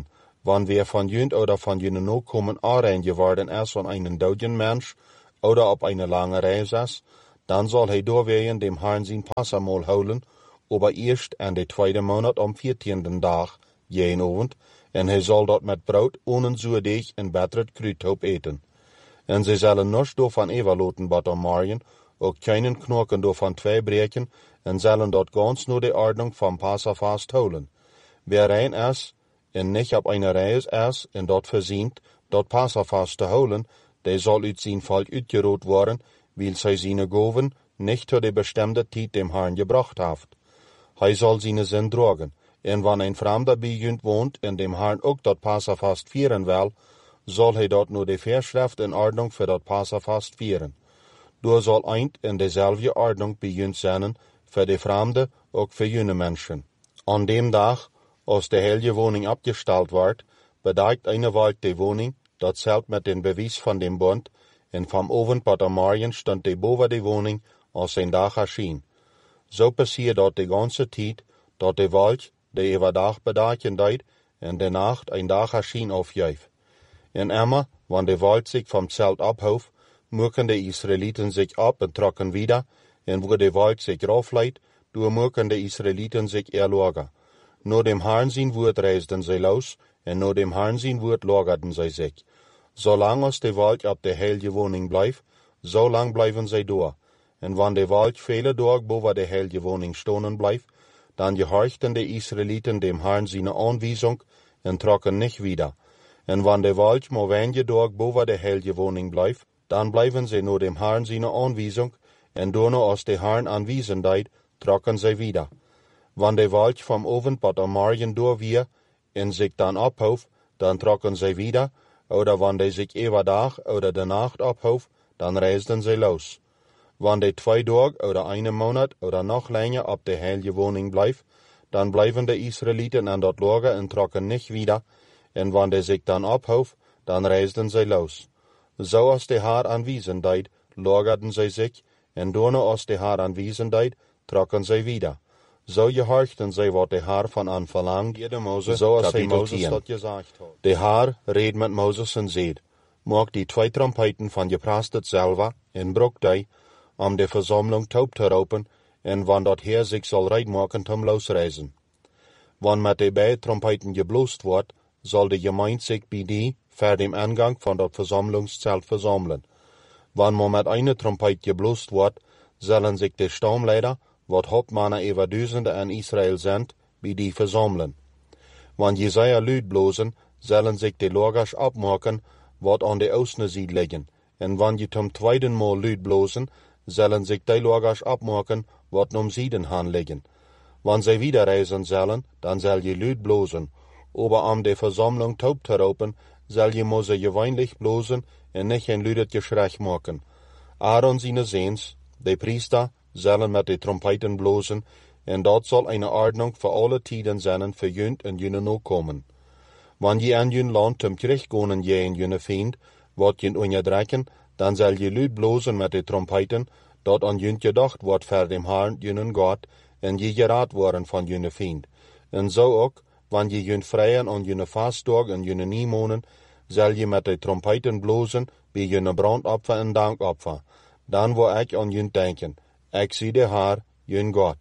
wann wer von jünt oder von jünen Nachkommen aanrein geworden ist von einem doden Mensch oder op eine lange Reis ist, dann soll hij doorwegen dem Herrn sein Passamal houden, aber erst an de tweede Monat am 14. Dag, jeden Abend, en hij soll dort met brood onzuurdig en betterd kruidhoop eten. En zij zullen niets daarvan evaluaten wat am morgen, ook keinen knoken daarvan twee breken, en zullen dort ganz nur de Ordnung vom Passafast houden. Wer rein ist, en nicht op eine Reis ist, en dort verzint, dort Passafast te houden, der soll uit zijn Volk uitgeroot worden, weil zij seine Goven nicht zu der bestimmten Zeit dem Herrn gebracht haft. Hij soll seine Sinn drogen, en wann ein Fremder bij jünt wohnt, en dem Herrn ook dort Passafast vieren will, soll hij dort nur die Verschrift in Ordnung für dort Passafast vieren. Du soll eint in dezelfde Ordnung bij jünt zijn, für die Fremde, ook für jüne Menschen. An dem Tag, als de heilige Wohnung abgestellt wordt, bedeutet eine Wolk die Wohnung, dat zählt mit den Beweis von dem Bund, en vom Abend bis am Morgen stond die boven die Wohnung, als zijn Dach erschien. So passiert dort die ganze Tijd, dat de Wolk, die über Dach bedachen deed, en de Nacht ein Dach erschien aufjuif. En immer, wann de Wolk sich vom Zelt abhof, mucken de Israeliten sich ab en trokken wieder, en wo de Wolk sich raufleit, du mucken de Israeliten sich erlogen. Nur dem Herrn sein Wort reisden sie los, en nur dem Herrn sein Wort lagerten sie sich. Zolang als de Wolk op de heilige Wohnung blijft, zolang blijven zij door. En wann de Wolk vele dagen boven de heilige Wohnung stonen blijft, dann gehorchten de Israeliten dem Herrn seine Anweisung en trokken nicht wieder. En wann de Wolk maar wenige dagen boven de heilige Wohnung blijft, dann blijven zij nur dem Herrn seine Anweisung, en door als de Herrn Anwesenheid trokken zij wieder. Wann de Wolk vom Abend bis am Morgen door weer, en sich dann abhof, dann trokken zij wieder, oder wann de sich über Tag oder de Nacht abhof, dann reisden sie los. Wann de 2 Tage oder einen Monat oder noch länger op de heilige Wohnung blijft, dann bleiben de Israeliten an dort lager en trokken nicht wieder, en wann de sich dann abhof, dann reisden sie los. So als de Herr Anwesenheit lagerten sie sich, en door als de Herr Anwesenheit trokken sie wieder. So gehorchten sie, wat de Herr von an verlangt, so als hij Moses dat gesagt hat. De Herr reed met Moses en zeid, maak die 2 Trompeten van je prastet selber en brok die, om de Versammlung taub te roepen, en wann dat Heer zich zal reid maken om losreizen. Wann met de beide Trompeten geblost wordt, zal de gemeente zich bij die voor dem Eingang van dat Versammlungszelt versammeln. Wann man met eine Trompet geblost wordt, zullen zich de Stammleider, wat Hauptmannen über Duizenden in Israel sind, bij die versammeln. Wann Jesaja luid blozen, zullen zich de lagers abmaken, wat an de Oostne ziet liggen. En wann je zum tweeden Mal luid blozen, zullen zich die lagers abmaken, wat om Zieden han liggen. Wann zij wieder reisen zullen, dan zal je luid blozen. Aber om de Versammlung taub te roepen, zal je moze gewöhnlich blozen en nicht een luidet geschrech maken. Aaron seine Seens, de Priester, zullen met de Trompeten blozen, en dat zal eine Ordnung für alle Tiden zijn für jünt en jüne Nachkommen. Wann je an jün Land zum Krieg gonen je en jüne Feind, wat jün onderdrekken, dan zal je luid blozen met de Trompeten, dat an jünt gedacht wordt voor dem Herrn jünen Gott, en je geraad worden van jüne Feind. En zo ook, wann je jün vrijen an jüne Fastdag en jüne Niemonen, zal je met de Trompeten blozen, bij jüne brandopfer en dankopfer. Dan wil ik an jün denken, ik zie de Herr, jün Gott.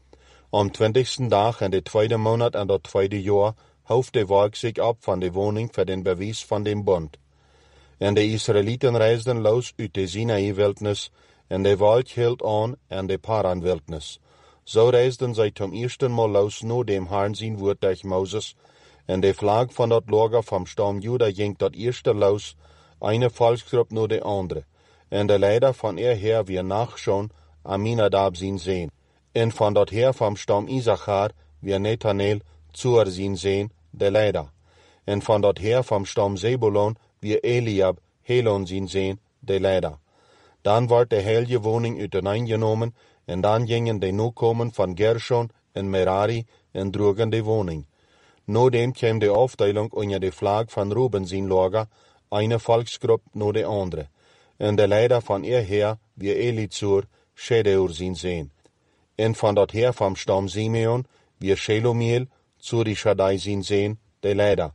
Am 20. Dag in de 2e Monat en dat 2e Jahr hoeft de Volk zich op van de woning voor den bewijs van den Bund. En de Israeliten reisden los uit de Sinai-Wildnis, en de Volk hield aan en de Paran-Wildnis. So reisden zij zum ersten Mal los nur dem Herrn sein Wort durch Moses, en de Flag van dat Lager vom Stamm Juda ging dat erste los, eine Volksgruppe nur de andere. En de Leider van her wir nachschauen, Aminadab zijn Sehn. En van dat Heer vom Stamm Isachar, wir Nethanel, Zur zijn Sehn, de Leider. En van dat Heer vom Stamm Zebulon, wir Eliab, Helon zijn Sehn, de Leider. Dan wordt de heilige woning uiteengenomen, en dan gingen de Nachkommen van Gershon en Merari en droegen de woning. Nodem kwam de Aufteilung onder de Flag van Ruben zijn Lager, eine Volksgruppe nur de andere. En de Leider van Heer, wir Elizur, Schedeur zijn Sehn. En van dat Heer vom Stamm Simeon, wir Shelomiel, Zurishadai zijn Sehn, de Leider.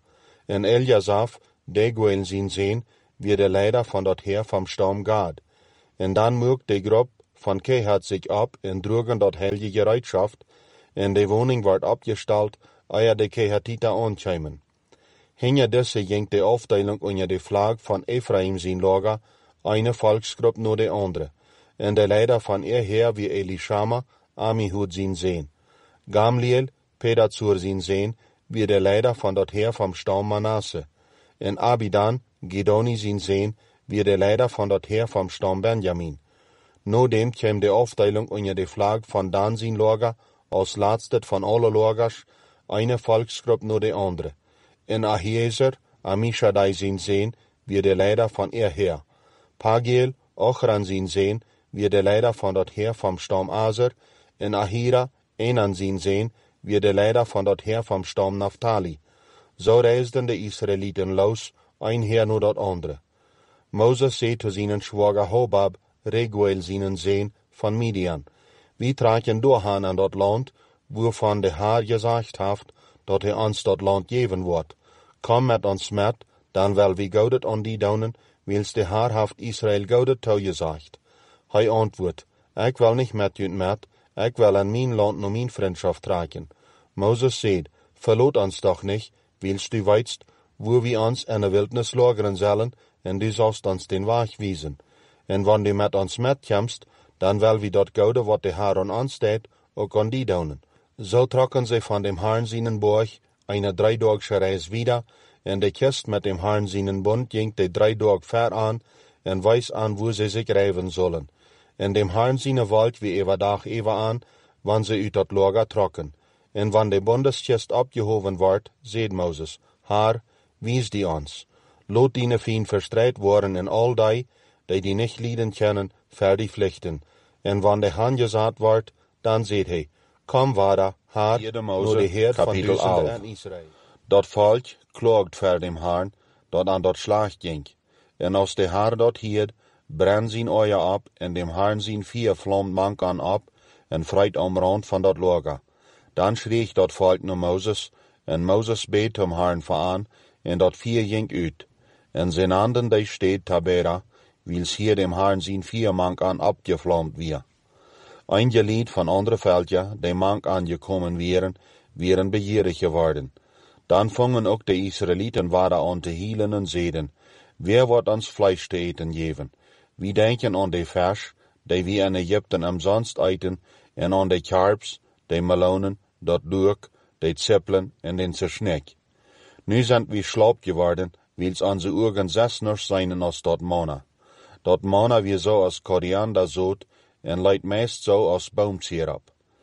En Eljasaf, Deguel sin sehen, wie der Leiter von dort her vom Stamm Gad. En dan mögt de Grupp von Kehat sich ab en drugen dort helge Gereitschaft, en de Wohnung ward abgestalt, eer de Kehatita ankämen. Hinter desse ging de Aufteilung unter de Flag von Ephraim sin Lager, eine Volksgruppe nur de andere. En de Leiter von ihr her wie Elishama, Amihud sin Sehen. Gamliel, Pedazur sin Sehen, wie der Leiter von dort her vom Stamm Manasse. En Abidan, Gedoni sin Sehen, wie der Leiter von dort her vom Stamm Benjamin. No dem käm de Aufteilung unter de Flag von Dan sin Lager, aus latstet von alle Lagers, eine Volksgruppe nur de andere. En Ahiezer, Amishadai sin Sehen, wie der Leiter von ihr her. Pagiel, Ochran sin Sehen, wie der Leiter von dort her vom Stamm Aser. En Ahira, Enan sin Sehen, wie der Leiter von dort her vom Stamm Naphtali. So reisden de Israeliten los, ein her nur dort andere. Moses seh zu seinen Schwager Hobab, Reguel seinen Sehen von Midian. Wie tragen durchhan an dort Land, wovon der Herr gesagt haft, dat ons dort Land geven wordt. Kom met ons met, dan wel wie goudet an die daunen, wils de Herr haft Israel goudet toegesagt. Hij antwoord, ik wil nicht met u met, ik wil an mijn Land no mijn Freundschaft tragen. Moses seht, verlot ons doch nicht, wils du weitst, wo wir ons in de Wildnis lagern sollen, en du sollst ons den Weg wiesen. En wann du met ons metkomst, dan wel wie dort gouden wat de Herr an ons deed, ook an die daunen. So trokken sie von dem Herrn seinen Burg eine 3-tägige Reis wieder, en de Kist mit dem Herrn seinen Bund ging de 3 Tage ver an, en weiß an, wo sie sich reiben sollen. En dem Herrn seine Wald wie ewa Dach ewa an, wann sie ut dat Lager trocken. En wann de Bundeskist abgehoven ward, seht Moses, Herr, wies die ons. Lot die Fien verstreit worden en all die nicht lieden können, fertig pflichten. En wann de Herrn gesagt ward, dann seht he, kom vara, Herr, nur de Heer van duizenden en Israël. Dat volk klaagt voor dem Herrn, dat aan dat slag ging. En als de Herr dat hierd, brenn zijn oeien op, en dem Herrn zijn vier vlamt mank aan op, en freit am rand van dat lager. Dan schreeg dat volk naar Moses, en Moses beet hem Herrn aan, en dat vier ging uit. En zijn handen die steed Tabera, wils hier dem Herrn zijn vier mank aan opgevlamd weer. Einige Lied von andere Völker, die mank angekommen wären begierig geworden. Dann fangen auch die Israeliten weiter an zu hielen und seden, wer wird uns Fleisch zu eten geben? Wir denken an die Fisch, die wir in Ägypten umsonst eten, und an die Karps, die Melonen, dat Lurk, die Zippeln und den Zerschneck. Nu sind wir schlapp geworden, wils unsere Augen sessner seien als dat Manna. Dat Manna wie so als Koriandersod, en leidt meest zo als boomsirap.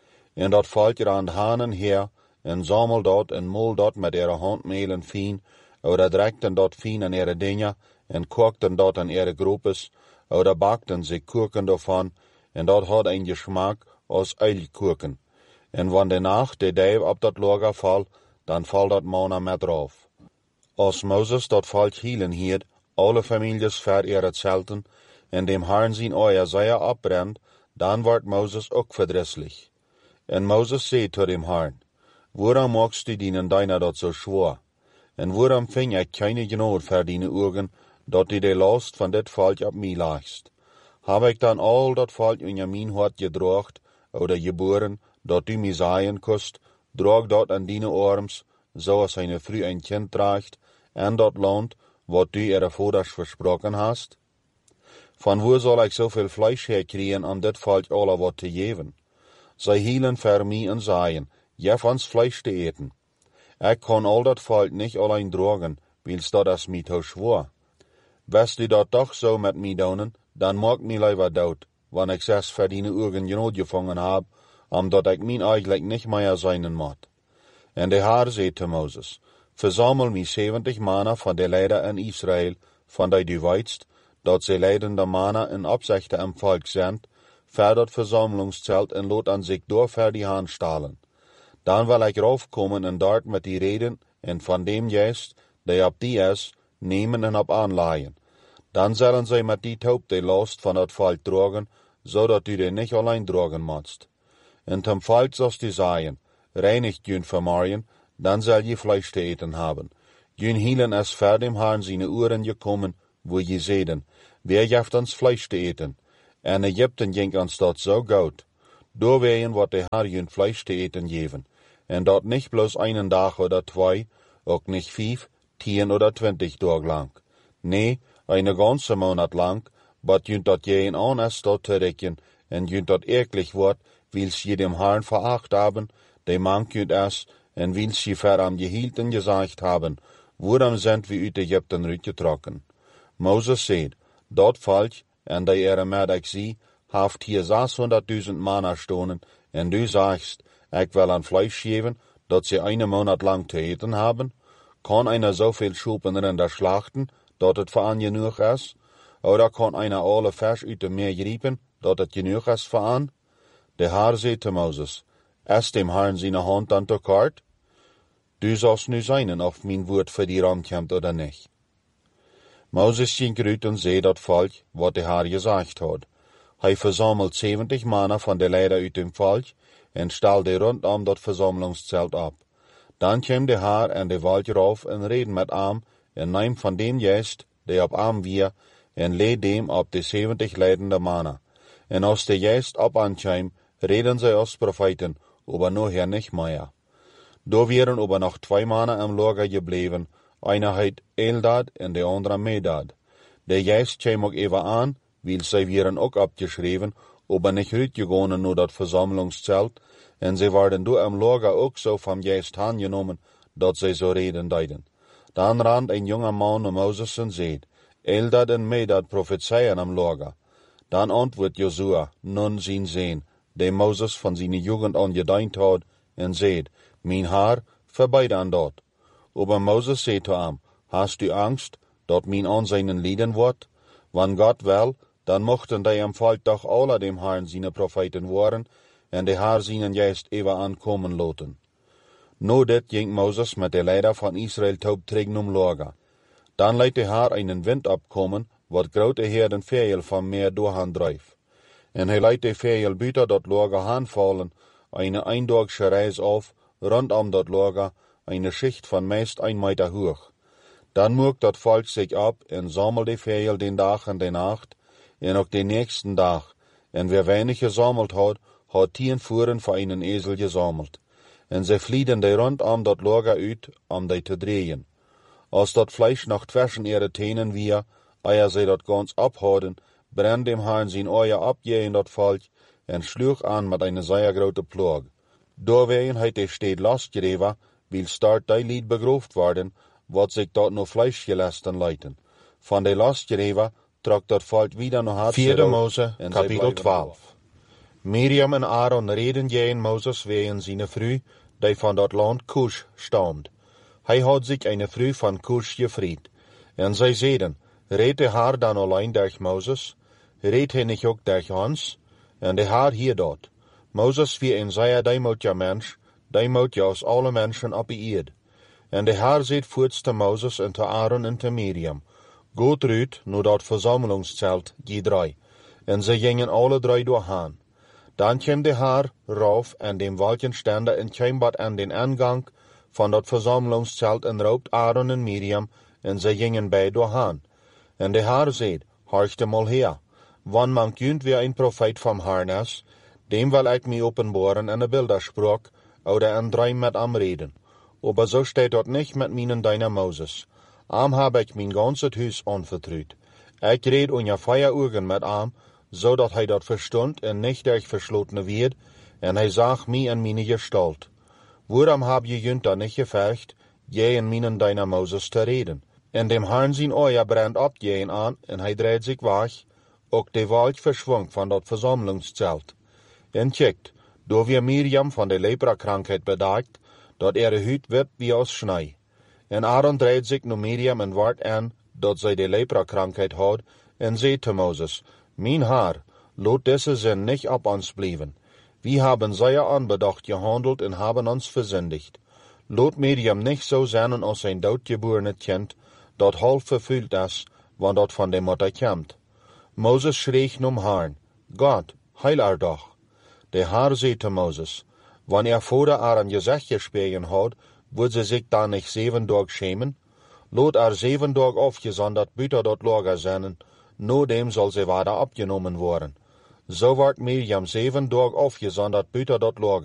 En dat valt je aan de hanen her, en sammelt dat en mol dat met ihre handmelen fien, oder drekten dat fien aan ihre dingen, en kookten dat aan ihre groepes, oder bakten sie Kuchen davon, en dat had een Geschmack als Eilkuchen. En wann de Nacht de Dave op dat Lager val, dan val dat Manna met drauf. Als Moses dat volk hielen hield, alle families ver ihre Zelten, en dem Herrn zijn oeien zeer abbrennt, dan wordt Moses ook verdrisslich. En Moses zei zu dem Herrn, waarom magst du dienen deiner dat so schwor? En waarom ving ik keine Genade voor dine Augen, dat du de last van dit volk op mij lagst? Heb ik dan al dat volk in mijn hart gedraagt, oder geboren, dat du mij zeggen kust, draag dat aan dine arms, zoals eine Frau ein Kind draagt, en dat land, wat du ihre Vaters versprochen hast? Van wo soll ik zoveel Fleisch herkriegen, om dit volk alle wat te geven? Zij hielen voor mij en zeiden, geef ons Fleisch te eten. Ik kan al dat volk niet alleen dragen, wils dat is mij te schwor. Wist du dat toch zo met mij doen, dan maak mij liever dood, wanneer ik 6 verdiene Ugen genoeg gevangen heb, omdat ik mijn eigenlijk niet meer zijn moet. En de Heer zei te Moses, verzamel mij 70 mannen van de leider in Israël, van die du weitst, dat ze leidende mannen in opzichte im volk zijn, ver dat verzamelingszelt en lot aan zich door ver die Hand stalen. Dan wil ik raufkomen en dort met die reden en van dem juist, die op die is, nemen en op aanlaaien. Dan zullen zij met die taub de last van dat volk dragen, zodat u den niet alleen dragen moest. En zum volk zoals die zeggen, reinigt jün vermarien, dan zal je Fleisch te eten hebben. Jün hielen es vor dem Herrn seine Uhren gekommen, wo je seden, wer jaft ons Fleisch te eten. En Ägypten ging ons dat so gut. Doorwegen wat de Herr jün Fleisch te eten geven. En dat nicht bloß einen Tag oder zwei, auch nicht 5, 10 oder 20 Tage lang. Nee, eine ganze Monat lang, bat jünt dat jeden an es dort terrekken, en jünt dat eklig wordt, wils je dem Herrn veracht haben, de mank jünt es, en wils je ver am gehielten gesagt haben, worum sind wir uit Ägypten uitgetrokken. Moses seed, dat valt, en de ere met ik zie, haft hier 600.000 Manna stonen, en du sagst, ik will an Fleisch geven, dat sie eine Monat lang te eten haben? Kann einer so viel Schupenrinder schlachten, dat het voor an genug is? Oder kann einer alle Fisch uit de Meer griepen, dat het genug is voor an? De Herr zei te Moses, is dem Herrn seine Hand an de kaart? Du sollst nu zijn of mijn woord voor die komt oder nicht. Moses ging uit en zei dat volk, wat de Herr gesagt had. Hij verzamelt 70 Manna van de leider uit dem volk, en stelde rondom dat versammlungszelt op. Dan kwam de Herr en de wolk rauf en reden met hem, en neem van dem Geest, die op hem weer, en leed dem op de 70 leidende Manna. En als de Geest op aankwam, reden zij als Propheten, aber nachher nicht mehr. Da wären aber noch 2 Manna im Lager gebleven, einer heit Eldad en de andere Medad. De Geist kwam ook even aan, weil zij wären ook abgeschreven, aber nicht uitgegangen nur dat Versammlungszelt, en sie waren du im Lager ook so vom Geist aangenommen, dat zij so reden deiden. Dan rand ein junger Mann um Moses en zeid, Eldad en Medad prophezeien am Lager. Dan antwoord Josua, nun zien sehen, de Moses van zijn Jugend an gedient had, en zeid, mijn Herr, verbeide an dat. Aber Moses zei zu ihm, hast du Angst, dat mijn an seinen lieden wordt? Wann Gott will, dan mochten die am Volk doch alle dem Herrn seine Propheten worden, en de Herr seinen Geist even ankommen laten. No dit ging Moses met de leider van Israël taub tegen Lager. Dan leidt de Herr einen Wind opkomen, wat grote herden vegel van meer doorhan drijf. En hij leidt de vegel buiten dat Lager aanvallen, eine eindagsche Reis auf, rondom dat Lager, eine Schicht van meest 1 Meter hoog. Dan moekt dat volk zich op en sammelt de vegel den Dag en de Nacht, en ook den nächsten Dag. En wer weinig gesammelt hat 10 Fuhren voor einen Esel gesammelt. En ze vlieden de rondom dat Lager uit, om die te drehen. Als dat Fleisch noch zwischen ihre Tänen wir, eer sie dat ganz abhouden, brennt dem Herrn sein Euer ab je in dat Volk, en schluch an mit eine sehr grote Plag. Doorwegen heit de steed lastgereven, wil start die lied begroofd worden, wat zich dat no Fleisch gelasten leiten. Van de lastgereven trok dat Volk wieder noch hart. 4 Mose, Kapitel 12. Miriam en Aaron reden jeen Moses wegen seine Früh, die van dat Land Kusch stammt. Hij had zich eine Früh van Kusch gefried. En zij zeiden, reed de Herr dan allein durch Moses? Reed hij niet ook durch ons? En de Herr hier dat. Moses wie een zeer deimoutiger Mensch, deimoutiger als alle Menschen op de eerd. En de Herr zeid voorts te Moses en te Aaron en te Miriam, Goed ruut, nu dat versammelingszelt, die 3. En ze gingen alle 3 doorheen. Dan kwam de Herr rauf en dem Wolkenständer en kwam bad aan den Eingang van dat versammelingszelt en roopt Aaron en Miriam en ze gingen bij doorheen. En de Herr zeid, horchte mal her, wann man kunt weer een profeet van Herrn is, dem wil ik me openbaren en een bildersprok, oder een dream met am reden. Aber so steht dort nicht mit meinen deiner Moses. Am habe ich mein ganzes Haus anvertraut. Ich red ungefähr Uhren mit am, so dat hij dat verstund en nicht durch verschlossene wird, en hij zag mir in meine Gestalt. Worum hab je jünt da nicht gevercht, je in meinen deiner Moses te reden? En dem Herrn zijn Euer brennt ab jen an, en hij dreht sich weg, ook de Wolk verschwung van dat versammelingszelt. En checkt, door wir Miriam van de Leprakrankheit bedagt, dat Huid wird wie aus Schnee. En Aaron dreht sich nu Miriam en wart aan, dat zij de Leprakrankheit had, en zei te Moses, Mijn Herr, lot deze zin nicht ab ons blijven. Wir haben sehr anbedacht gehandelt en haben ons versündigt. Lot Miriam nicht so sein als ein doodgeborene Kind, dat halb verfüllt is, wann dat van de Mutter komt. Moses schreeg num Herrn, Gott, heil doch. De Herr zei te Moses, wann vor der Aaron Gezicht gespegen hat, wird sie sich da nicht 7 Tage schämen? Lot 7 Tage aufgesondert büter dort Lager zijn, no dem soll sie weiter abgenommen worden. So wird Mirjam 7 Tage aufgesondert büter dort Lager.